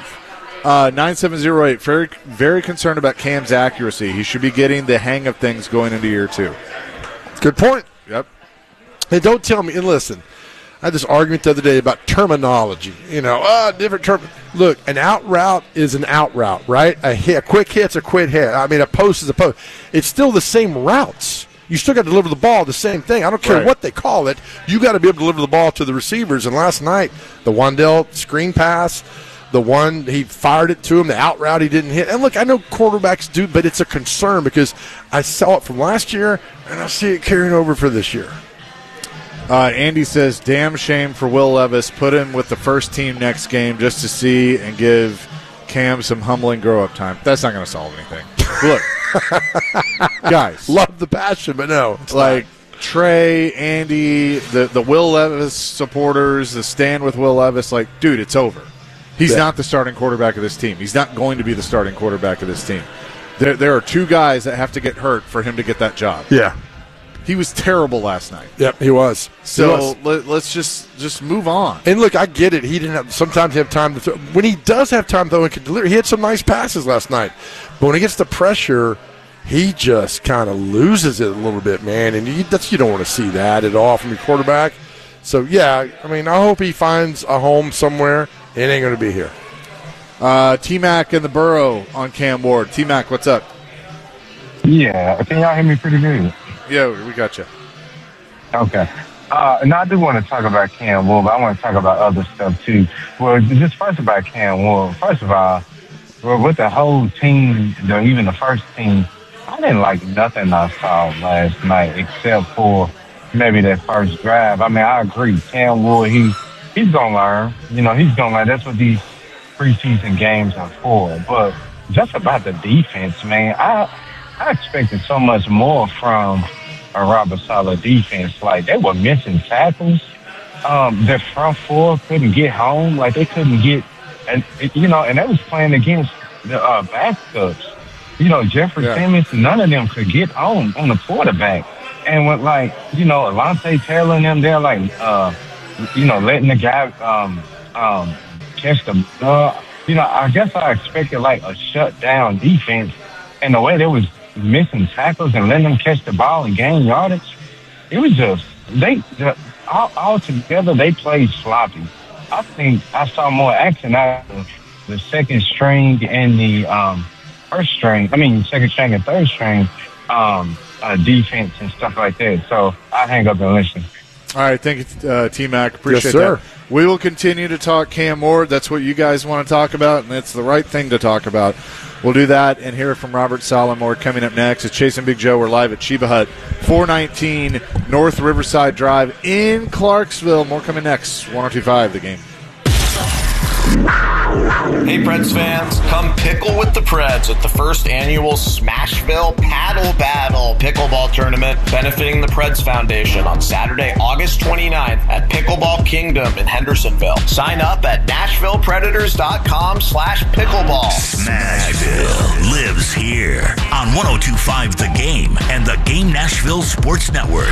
Speaker 10: 9708, very, very concerned about Cam's accuracy. He should be getting the hang of things going into year 2.
Speaker 6: Good point.
Speaker 10: Yep.
Speaker 6: And don't tell me, and listen, I had this argument the other day about terminology. You know, different term. Look, an out route is an out route, right? A quick hit's a quick hit. I mean, a post is a post. It's still the same routes.
Speaker 5: You still got to deliver the ball, the same thing. I don't care what they call it. You got to be able to deliver the ball to the receivers. And last night, the Wan'Dale screen pass, the one he fired it to him, the out route he didn't hit. And look, I know quarterbacks do, but it's a concern because I saw it from last year, and I see it carrying over for this year.
Speaker 10: Andy says, damn shame for Will Levis. Put him with the first team next game just to see and give Cam some humbling grow-up time. That's not going to solve anything. Look, guys.
Speaker 5: Love the passion, but no.
Speaker 10: Like Trey, Andy, the Will Levis supporters, the stand with Will Levis, like, dude, it's over. He's not the starting quarterback of this team. He's not going to be the starting quarterback of this team. There are two guys that have to get hurt for him to get that job.
Speaker 5: Yeah.
Speaker 10: He was terrible last night.
Speaker 5: Yep, he was.
Speaker 10: So let's just move on.
Speaker 5: And look, I get it. He didn't have sometimes have time to throw. When he does have time, though, and can deliver, he had some nice passes last night. But when he gets the pressure, he just kind of loses it a little bit, man. And you don't want to see that at all from your quarterback. So, yeah, I mean, I hope he finds a home somewhere. It ain't going to be here.
Speaker 10: T-Mac in the Burrow on Cam Ward. T-Mac, what's up?
Speaker 9: Yeah, can y'all hear me pretty good?
Speaker 10: Yeah, we got you.
Speaker 9: Okay. And I do want to talk about Cam Ward, but I want to talk about other stuff, too. Well, just first about Cam Ward. First of all, with the whole team, even the first team, I didn't like nothing I saw last night except for maybe that first drive. I mean, I agree. Cam Ward, he's going to learn. He's going to learn. That's what these preseason games are for. But just about the defense, man, I expected so much more from a Robert Saleh defense. Like, they were missing tackles. Their front four couldn't get home. Like, they couldn't get, and they was playing against the backups. Jeffrey Simmons, none of them could get on the quarterback. And with, Alontae Taylor and them, they're like, letting the guy catch the ball. I guess I expected, a shutdown defense. And the way they was missing tackles and letting them catch the ball and gain yardage, it was just, all together, they played sloppy. I think I saw more action out of the second string and the second string and third string defense and stuff like that. So I hang up and listen.
Speaker 10: All right, thank you, T-Mac. Appreciate
Speaker 5: that.
Speaker 10: We will continue to talk Cam Ward. That's what you guys want to talk about, and it's the right thing to talk about. We'll do that and hear from Robert Saleh more coming up next. It's Chase and Big Joe. We're live at Sheba Hut, 419 North Riverside Drive in Clarksville. More coming next. 102.5 The Game.
Speaker 13: Hey, Preds fans, come pickle with the Preds at the first annual Smashville Paddle Battle Pickleball Tournament benefiting the Preds Foundation on Saturday, August 29th at Pickleball Kingdom in Hendersonville. Sign up at NashvillePredators.com/pickleball.
Speaker 4: Smashville lives here on 102.5 The Game and the Game Nashville Sports Network.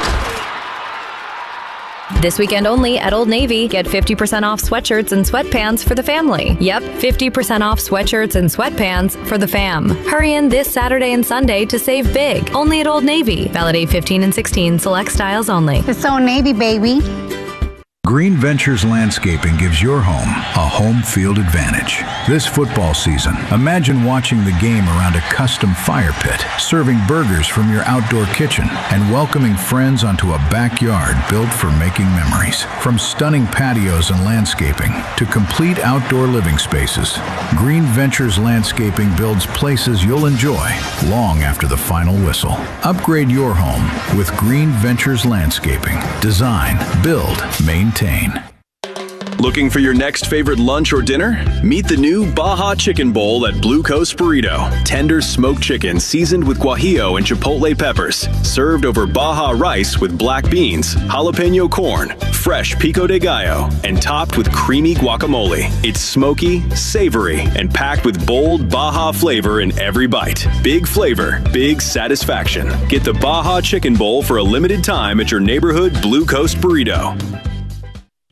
Speaker 2: This weekend only at Old Navy, get 50% off sweatshirts and sweatpants for the family. Yep, 50% off sweatshirts and sweatpants for the fam. Hurry in this Saturday and Sunday to save big. Only at Old Navy. Valid 8/15 and 16. Select styles only.
Speaker 14: It's Old Navy, baby.
Speaker 15: Green Ventures Landscaping gives your home a home field advantage. This football season, imagine watching the game around a custom fire pit, serving burgers from your outdoor kitchen, and welcoming friends onto a backyard built for making memories. From stunning patios and landscaping to complete outdoor living spaces, Green Ventures Landscaping builds places you'll enjoy long after the final whistle. Upgrade your home with Green Ventures Landscaping. Design, build, maintain.
Speaker 16: Looking for your next favorite lunch or dinner? Meet the new Baja Chicken Bowl at Blue Coast Burrito. Tender smoked chicken seasoned with guajillo and chipotle peppers. Served over Baja rice with black beans, jalapeno corn, fresh pico de gallo, and topped with creamy guacamole. It's smoky, savory, and packed with bold Baja flavor in every bite. Big flavor, big satisfaction. Get the Baja Chicken Bowl for a limited time at your neighborhood Blue Coast Burrito.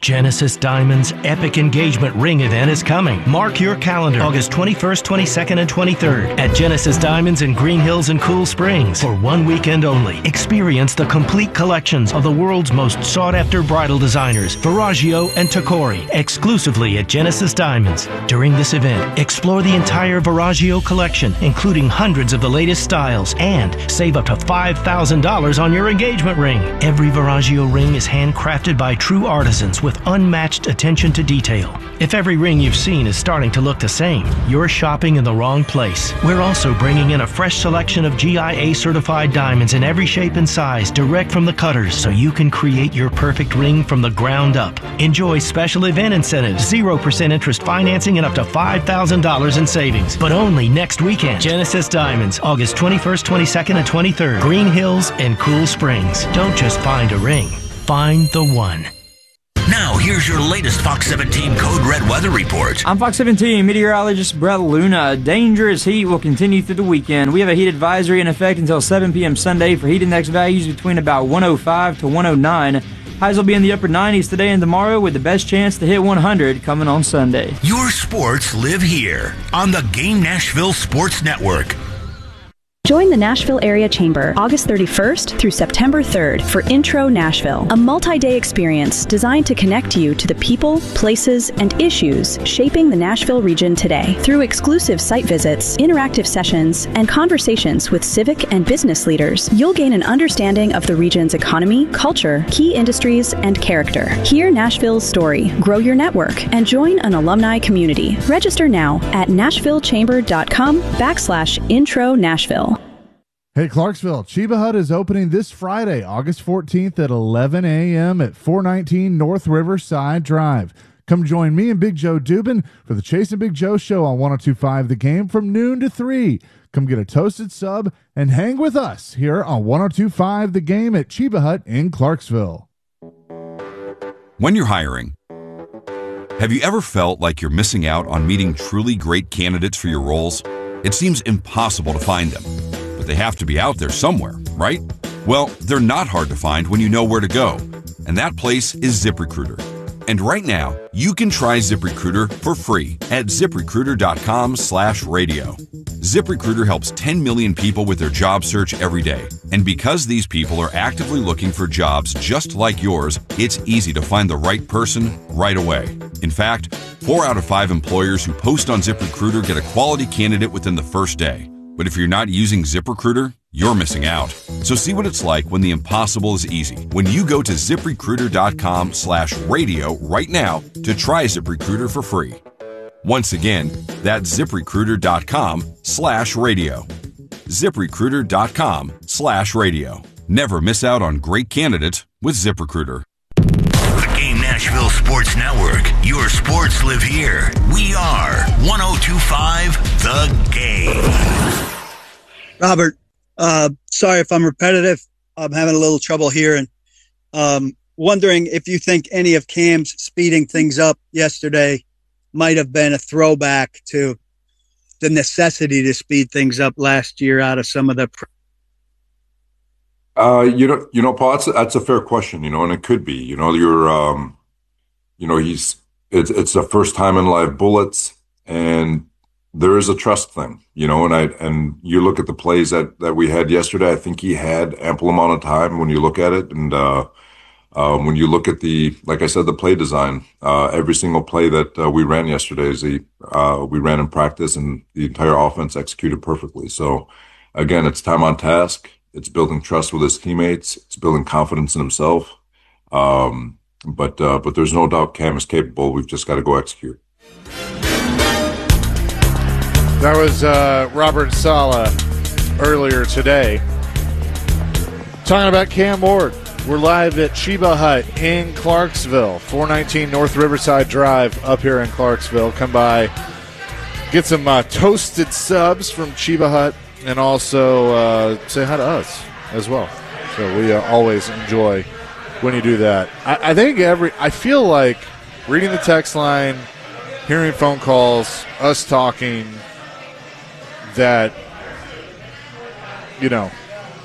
Speaker 11: Genesis Diamonds' epic engagement ring event is coming. Mark your calendar, August 21st, 22nd, and 23rd at Genesis Diamonds in Green Hills and Cool Springs for 1 weekend only. Experience the complete collections of the world's most sought-after bridal designers, Verragio and Tacori, exclusively at Genesis Diamonds. During this event, explore the entire Verragio collection, including hundreds of the latest styles, and save up to $5,000 on your engagement ring. Every Verragio ring is handcrafted by true artisans with unmatched attention to detail. If every ring you've seen is starting to look the same, you're shopping in the wrong place. We're also bringing in a fresh selection of GIA certified diamonds in every shape and size direct from the cutters, so you can create your perfect ring from the ground up. Enjoy special event incentives, 0% interest financing, and up to $5,000 in savings. But only next weekend. Genesis Diamonds, August 21st, 22nd, and 23rd. Green Hills and Cool Springs. Don't just find a ring. Find the one.
Speaker 4: Now, here's your latest Fox 17 Code Red weather report.
Speaker 12: I'm Fox 17 meteorologist Brett Luna. Dangerous heat will continue through the weekend. We have a heat advisory in effect until 7 p.m. Sunday for heat index values between about 105 to 109. Highs will be in the upper 90s today and tomorrow, with the best chance to hit 100 coming on Sunday.
Speaker 4: Your sports live here on the Game Nashville Sports Network.
Speaker 14: Join the Nashville Area Chamber August 31st through September 3rd for Intro Nashville, a multi-day experience designed to connect you to the people, places, and issues shaping the Nashville region today. Through exclusive site visits, interactive sessions, and conversations with civic and business leaders, you'll gain an understanding of the region's economy, culture, key industries, and character. Hear Nashville's story, grow your network, and join an alumni community. Register now at nashvillechamber.com/Intro Nashville.
Speaker 17: Hey, Clarksville, Chiba Hut is opening this Friday, August 14th at 11 a.m. at 419 North Riverside Drive. Come join me and Big Joe Dubin for the Chase and Big Joe show on 102.5 The Game from noon to 3. Come get a toasted sub and hang with us here on 102.5 The Game at Chiba Hut in Clarksville.
Speaker 18: When you're hiring, have you ever felt like you're missing out on meeting truly great candidates for your roles? It seems impossible to find them. They have to be out there somewhere, right? Well, they're not hard to find when you know where to go. And that place is ZipRecruiter. And right now, you can try ZipRecruiter for free at ZipRecruiter.com/radio. ZipRecruiter helps 10 million people with their job search every day. And because these people are actively looking for jobs just like yours, it's easy to find the right person right away. In fact, 4 out of 5 employers who post on ZipRecruiter get a quality candidate within the first day. But if you're not using ZipRecruiter, you're missing out. So see what it's like when the impossible is easy. When you go to ZipRecruiter.com/radio right now to try ZipRecruiter for free. Once again, that's ZipRecruiter.com/radio. ZipRecruiter.com/radio. Never miss out on great candidates with ZipRecruiter.
Speaker 4: The Game Nashville Sports Network. Your sports live here. We are 102.5 The Game.
Speaker 19: Robert, sorry if I'm repetitive. I'm having a little trouble here, and wondering if you think any of Cam's speeding things up yesterday might have been a throwback to the necessity to speed things up last year out of some of the.
Speaker 23: Paul, that's a fair question, and it could be, it's the first time in live bullets, and there is a trust thing, and you look at the plays that we had yesterday. I think he had ample amount of time when you look at it. And, when you look at like I said, the play design, every single play that we ran yesterday we ran in practice, and the entire offense executed perfectly. So again, it's time on task. It's building trust with his teammates. It's building confidence in himself. But there's no doubt Cam is capable. We've just got to go execute.
Speaker 10: That was Robert Saleh earlier today talking about Cam Ward. We're live at Chiba Hut in Clarksville, 419 North Riverside Drive up here in Clarksville. Come by, get some toasted subs from Chiba Hut, and also say hi to us as well. So we always enjoy when you do that. I feel like reading the text line, hearing phone calls, us talking, that,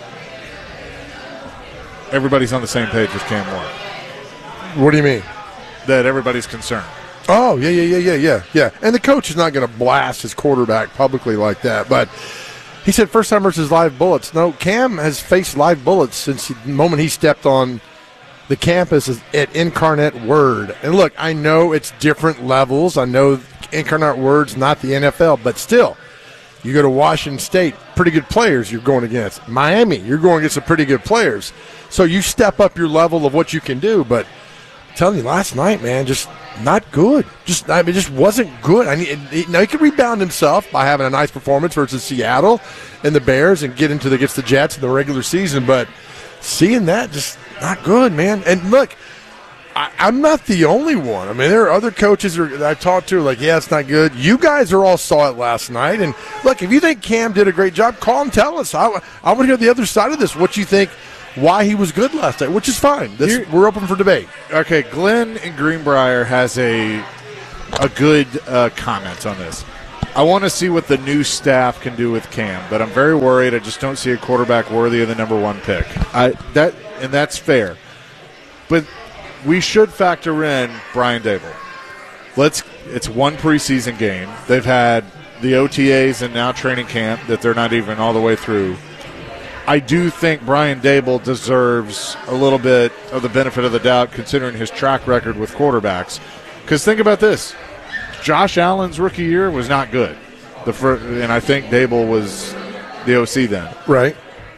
Speaker 10: everybody's on the same page with Cam Ward.
Speaker 5: What do you mean?
Speaker 10: that everybody's concerned.
Speaker 5: Oh, yeah. And the coach is not going to blast his quarterback publicly like that. But he said first time versus live bullets. No, Cam has faced live bullets since the moment he stepped on the campus at Incarnate Word. And look, I know it's different levels. I know Incarnate Word's not the NFL, but still, you go to Washington State, pretty good players you're going against. Miami, you're going against some pretty good players. So you step up your level of what you can do. But I'm telling you, last night, man, just not good. It just wasn't good. Now he could rebound himself by having a nice performance versus Seattle and the Bears and get against the Jets in the regular season. But seeing that, just not good, man. And look, I'm not the only one. I mean, there are other coaches that I've talked to like, yeah, it's not good. You guys all saw it last night. And look, if you think Cam did a great job, call and tell us. I want to hear the other side of this, what you think, why he was good last night, which is fine. We're open for debate.
Speaker 10: Okay, Glenn in Greenbrier has a good comment on this. I want to see what the new staff can do with Cam, but I'm very worried. I just don't see a quarterback worthy of the number 1 pick. And that's fair. But we should factor in Brian Dable. It's one preseason game. They've had the OTAs and now training camp that they're not even all the way through. I do think Brian Dable deserves a little bit of the benefit of the doubt considering his track record with quarterbacks. Because think about this. Josh Allen's rookie year was not good. And I think Dable was the OC then.
Speaker 5: Right.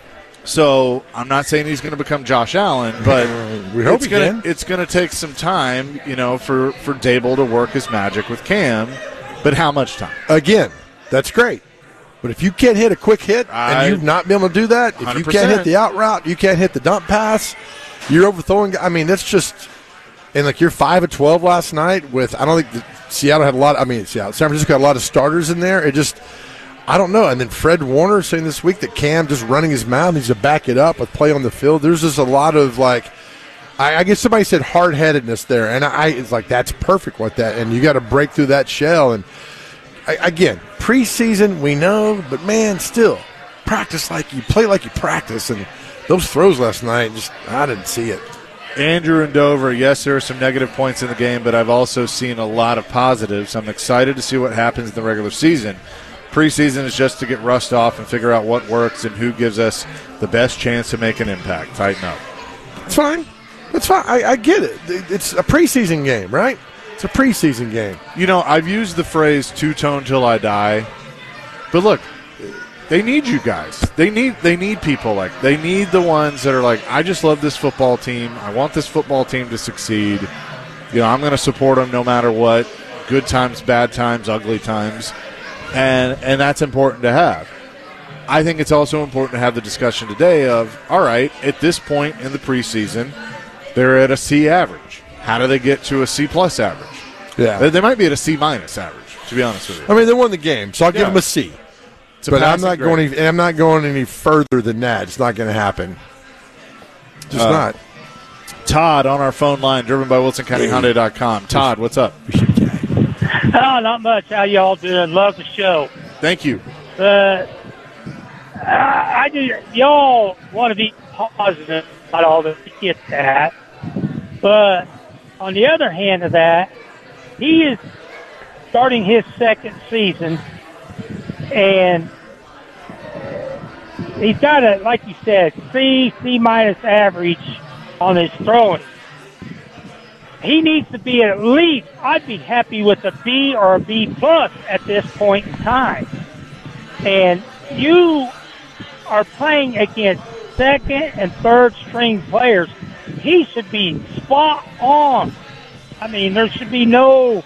Speaker 10: So I'm not saying he's going to become Josh Allen, but
Speaker 5: we hope
Speaker 10: it's going to take some time, for Dable to work his magic with Cam. But how much time?
Speaker 5: Again, that's great. But if you can't hit a quick hit and you've not been able to do that, if 100%. You can't hit the out route, you can't hit the dump pass, you're overthrowing. I mean, that's just – and, you're 5 of 12 last night with – I don't think Seattle had a lot – San Francisco had a lot of starters in there. It just – I don't know. And then Fred Warner saying this week that Cam just running his mouth needs to back it up with play on the field. There's just a lot of, I guess somebody said hard-headedness there. And it's that's perfect with that. And you got to break through that shell. And, again, preseason, we know, but man, still practice like you play like you practice. And those throws last night, I didn't see it.
Speaker 10: Andrew and Dover, yes, there are some negative points in the game, but I've also seen a lot of positives. I'm excited to see what happens in the regular season. Preseason is just to get rust off and figure out what works and who gives us the best chance to make an impact. Tighten up.
Speaker 5: It's fine. It's fine. I get it. It's a preseason game, right? It's a preseason game.
Speaker 10: I've used the phrase two-tone till I die. But look, they need you guys. They need people they need the ones that are I just love this football team. I want this football team to succeed. I'm going to support them no matter what. Good times, bad times, ugly times. And that's important to have. I think it's also important to have the discussion today of, all right, at this point in the preseason, they're at a C average. How do they get to a C-plus average?
Speaker 5: Yeah.
Speaker 10: They might be at a C-minus average, to be honest with you.
Speaker 5: I mean, they won the game, so I'll give them a C. But I'm not going any further than that. It's not going to happen. Just not.
Speaker 10: Todd on our phone line, driven by WilsonCountyHyundai.com. Todd, what's up?
Speaker 27: Oh, not much. How y'all doing? Love the show.
Speaker 10: Thank you.
Speaker 27: I do. Y'all want to be positive about all this. Get that. But on the other hand of that, he is starting his second season, and he's got a, like you said, C-minus average on his throwing. He needs to be at least, I'd be happy with a B or a B plus at this point in time. And you are playing against second and third string players. He should be spot on. I mean, there should be no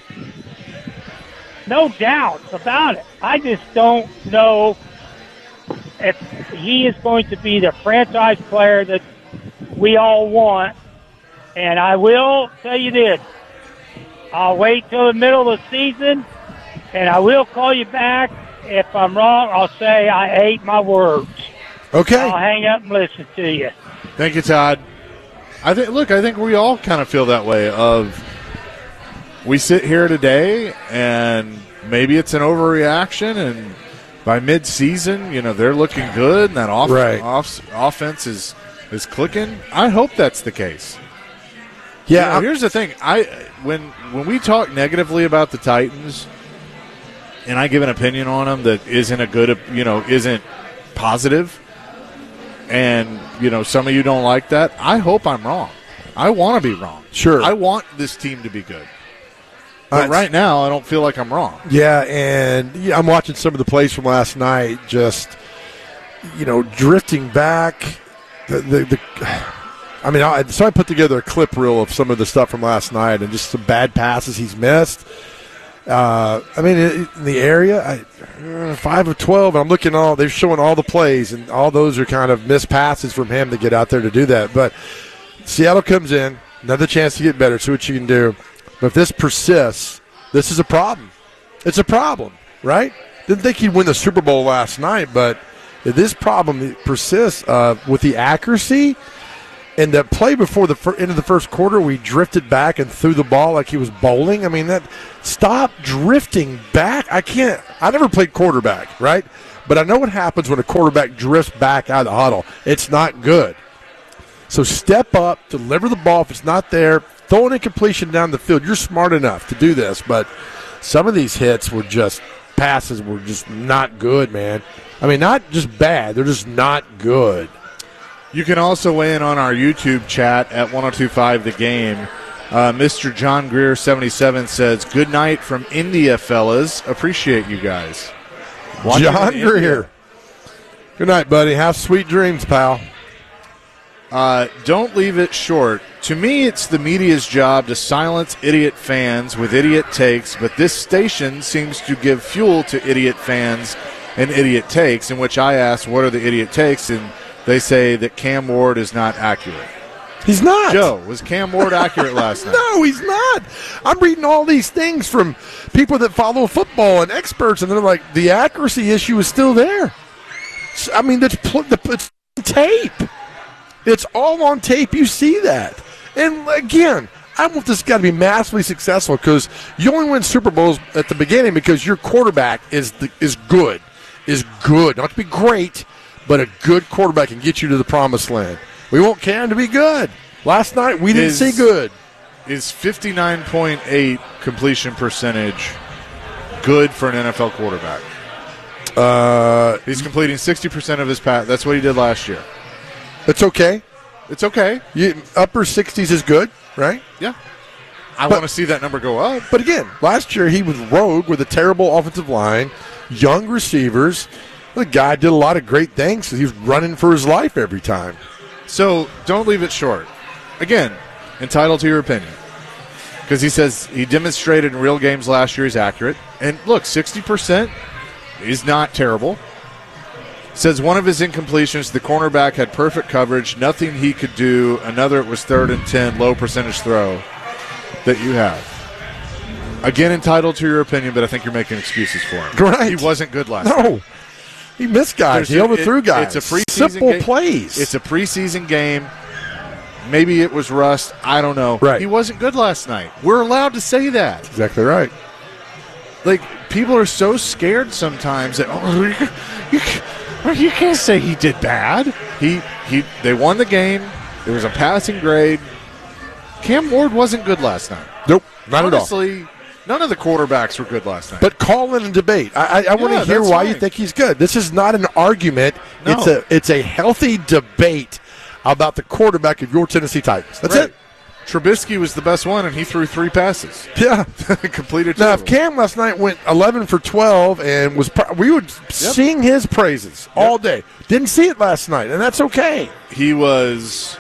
Speaker 27: doubts about it. I just don't know if he is going to be the franchise player that we all want. And I will tell you this. I'll wait till the middle of the season, and I will call you back. If I'm wrong, I'll say I ate my words.
Speaker 5: Okay.
Speaker 27: I'll hang up and listen to you.
Speaker 10: Thank you, Todd. I think we all kind of feel that way of we sit here today and maybe it's an overreaction, and by mid-season, they're looking good and that offense is clicking. I hope that's the case.
Speaker 5: Yeah,
Speaker 10: here's the thing. When we talk negatively about the Titans, and I give an opinion on them that isn't positive, and some of you don't like that, I hope I'm wrong. I want to be wrong.
Speaker 5: Sure.
Speaker 10: I want this team to be good. But right now, I don't feel like I'm wrong.
Speaker 5: Yeah, and I'm watching some of the plays from last night, just, drifting back. So I put together a clip reel of some of the stuff from last night and just some bad passes he's missed. In the area, 5 of 12, and I'm looking they're showing all the plays, and all those are kind of missed passes from him to get out there to do that. But Seattle comes in, another chance to get better, see what you can do. But if this persists, this is a problem. It's a problem, right? Didn't think he'd win the Super Bowl last night, but if this problem persists with the accuracy and that play before the end of the first quarter, we drifted back and threw the ball like he was bowling. Stop drifting back. I never played quarterback, right? But I know what happens when a quarterback drifts back out of the huddle. It's not good. So step up, deliver the ball. If it's not there, throw an incompletion down the field. You're smart enough to do this, but some of these hits were just passes were just not good, man. Not just bad. They're just not good.
Speaker 10: You can also weigh in on our YouTube chat at 1025 The Game. Mr. John Greer 77 says, "Good night from India, fellas. Appreciate you guys."
Speaker 5: John Greer. Good night, buddy. Have sweet dreams, pal.
Speaker 10: Don't leave it short. To me, it's the media's job to silence idiot fans with idiot takes, but this station seems to give fuel to idiot fans and idiot takes, in which I ask, what are the idiot takes? And they say that Cam Ward is not accurate.
Speaker 5: He's not.
Speaker 10: Joe, was Cam Ward accurate last night?
Speaker 5: No, he's not. I'm reading all these things from people that follow football and experts, and they're like, the accuracy issue is still there. It's tape. It's all on tape. You see that. And, again, I want this guy to be massively successful because you only win Super Bowls at the beginning because your quarterback is good. Is good. Not to be great, but a good quarterback can get you to the promised land. We want Cam to be good. Last night, we didn't see good.
Speaker 10: Is 59.8 completion percentage good for an NFL quarterback? He's completing 60% of his pass. That's what he did last year.
Speaker 5: It's okay.
Speaker 10: It's okay.
Speaker 5: Upper 60s is good, right?
Speaker 10: Yeah. I want to see that number go up.
Speaker 5: But again, last year he was rogue with a terrible offensive line, young receivers. The guy did a lot of great things. He was running for his life every time.
Speaker 10: So don't leave it short. Again, entitled to your opinion. Because he says he demonstrated in real games last year he's accurate. And look, 60% is not terrible. Says one of his incompletions, the cornerback had perfect coverage, nothing he could do. Another, it was 3rd and 10, low percentage throw that you have. Again, entitled to your opinion, but I think you're making excuses for him.
Speaker 5: Right.
Speaker 10: He wasn't good last night.
Speaker 5: No. He missed guys. He overthrew guys.
Speaker 10: It's a preseason
Speaker 5: simple
Speaker 10: game.
Speaker 5: Plays.
Speaker 10: It's a preseason game. Maybe it was rust. I don't know.
Speaker 5: Right.
Speaker 10: He wasn't good last night. We're allowed to say that.
Speaker 5: Exactly right.
Speaker 10: People are so scared sometimes that, you can't say he did bad. They won the game. There was a passing grade. Cam Ward wasn't good last night.
Speaker 5: Nope, not
Speaker 10: Honestly,
Speaker 5: at all.
Speaker 10: None of the quarterbacks were good last night.
Speaker 5: But call in a debate. I want to hear why you think he's good. This is not an argument.
Speaker 10: No.
Speaker 5: It's a healthy debate about the quarterback of your Tennessee Titans. That's it.
Speaker 10: Trubisky was the best one, and he threw 3 passes.
Speaker 5: Yeah.
Speaker 10: Completed 2.
Speaker 5: Now, if Cam last night went 11 for 12 and we would sing his praises all day. Didn't see it last night, and that's okay.
Speaker 10: He was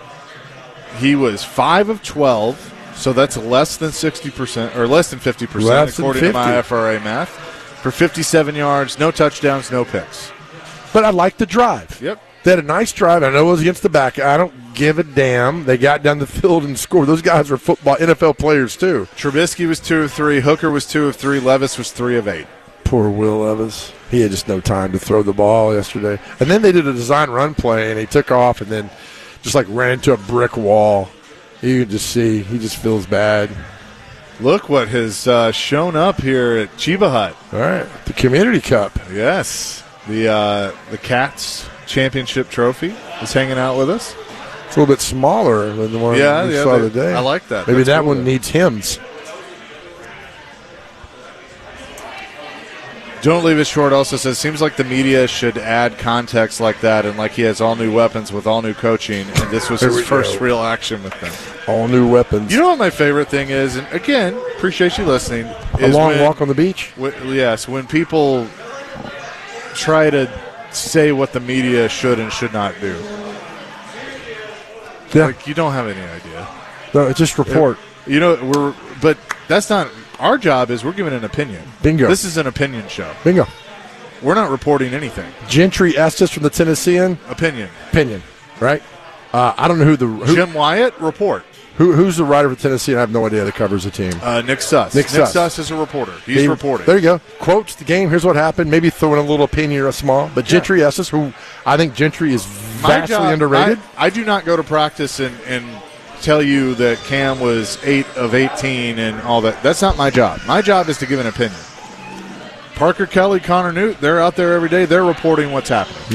Speaker 10: 5 of 12, so that's less than 60% or less than 50%, according to my FRA math. For 57 yards, no touchdowns, no picks.
Speaker 5: But I like the drive.
Speaker 10: Yep.
Speaker 5: They had a nice drive. I know it was against the back. I don't give a damn. They got down the field and scored. Those guys are football NFL players too.
Speaker 10: Trubisky was 2 of 3. Hooker was 2 of 3. Levis was 3 of 8.
Speaker 5: Poor Will Levis. He had just no time to throw the ball yesterday. And then they did a design run play, and he took off and then just ran into a brick wall. You can just see he just feels bad.
Speaker 10: Look what has shown up here at Chiba Hut.
Speaker 5: All right, the Community Cup.
Speaker 10: Yes, the Cats Championship trophy is hanging out with us.
Speaker 5: It's a little bit smaller than the one we saw today.
Speaker 10: I like that.
Speaker 5: Maybe
Speaker 10: That's
Speaker 5: that
Speaker 10: cool,
Speaker 5: one
Speaker 10: though.
Speaker 5: needs hymns.
Speaker 10: Don't Leave It Short also says, seems like the media should add context like that, and like he has all new weapons with all new coaching, and this was his first real action with them.
Speaker 5: All new weapons.
Speaker 10: You know what my favorite thing is, and again, appreciate you listening.
Speaker 5: A long walk on the beach?
Speaker 10: Yes, when people try to say what the media should and should not do.
Speaker 5: Yeah.
Speaker 10: Like, you don't have any idea.
Speaker 5: No, it's just report.
Speaker 10: But that's not, our job is we're giving an opinion.
Speaker 5: Bingo.
Speaker 10: This is an opinion show.
Speaker 5: Bingo.
Speaker 10: We're not reporting anything.
Speaker 5: Gentry Estes from the Tennessean.
Speaker 10: Opinion,
Speaker 5: right? I don't know who
Speaker 10: Jim Wyatt, report.
Speaker 5: Who's the writer for Tennessee? I have no idea that covers the team.
Speaker 10: Nick Suss.
Speaker 5: Nick
Speaker 10: Suss is a reporter. He's reporting.
Speaker 5: There you go. Quotes the game. Here's what happened. Maybe throw in a little opinion or a small. But Gentry Estes, who I think Gentry is vastly underrated.
Speaker 10: I do not go to practice and tell you that Cam was 8 of 18 and all that. That's not my job. My job is to give an opinion. Parker Kelly, Connor Newt, they're out there every day. They're reporting what's happening.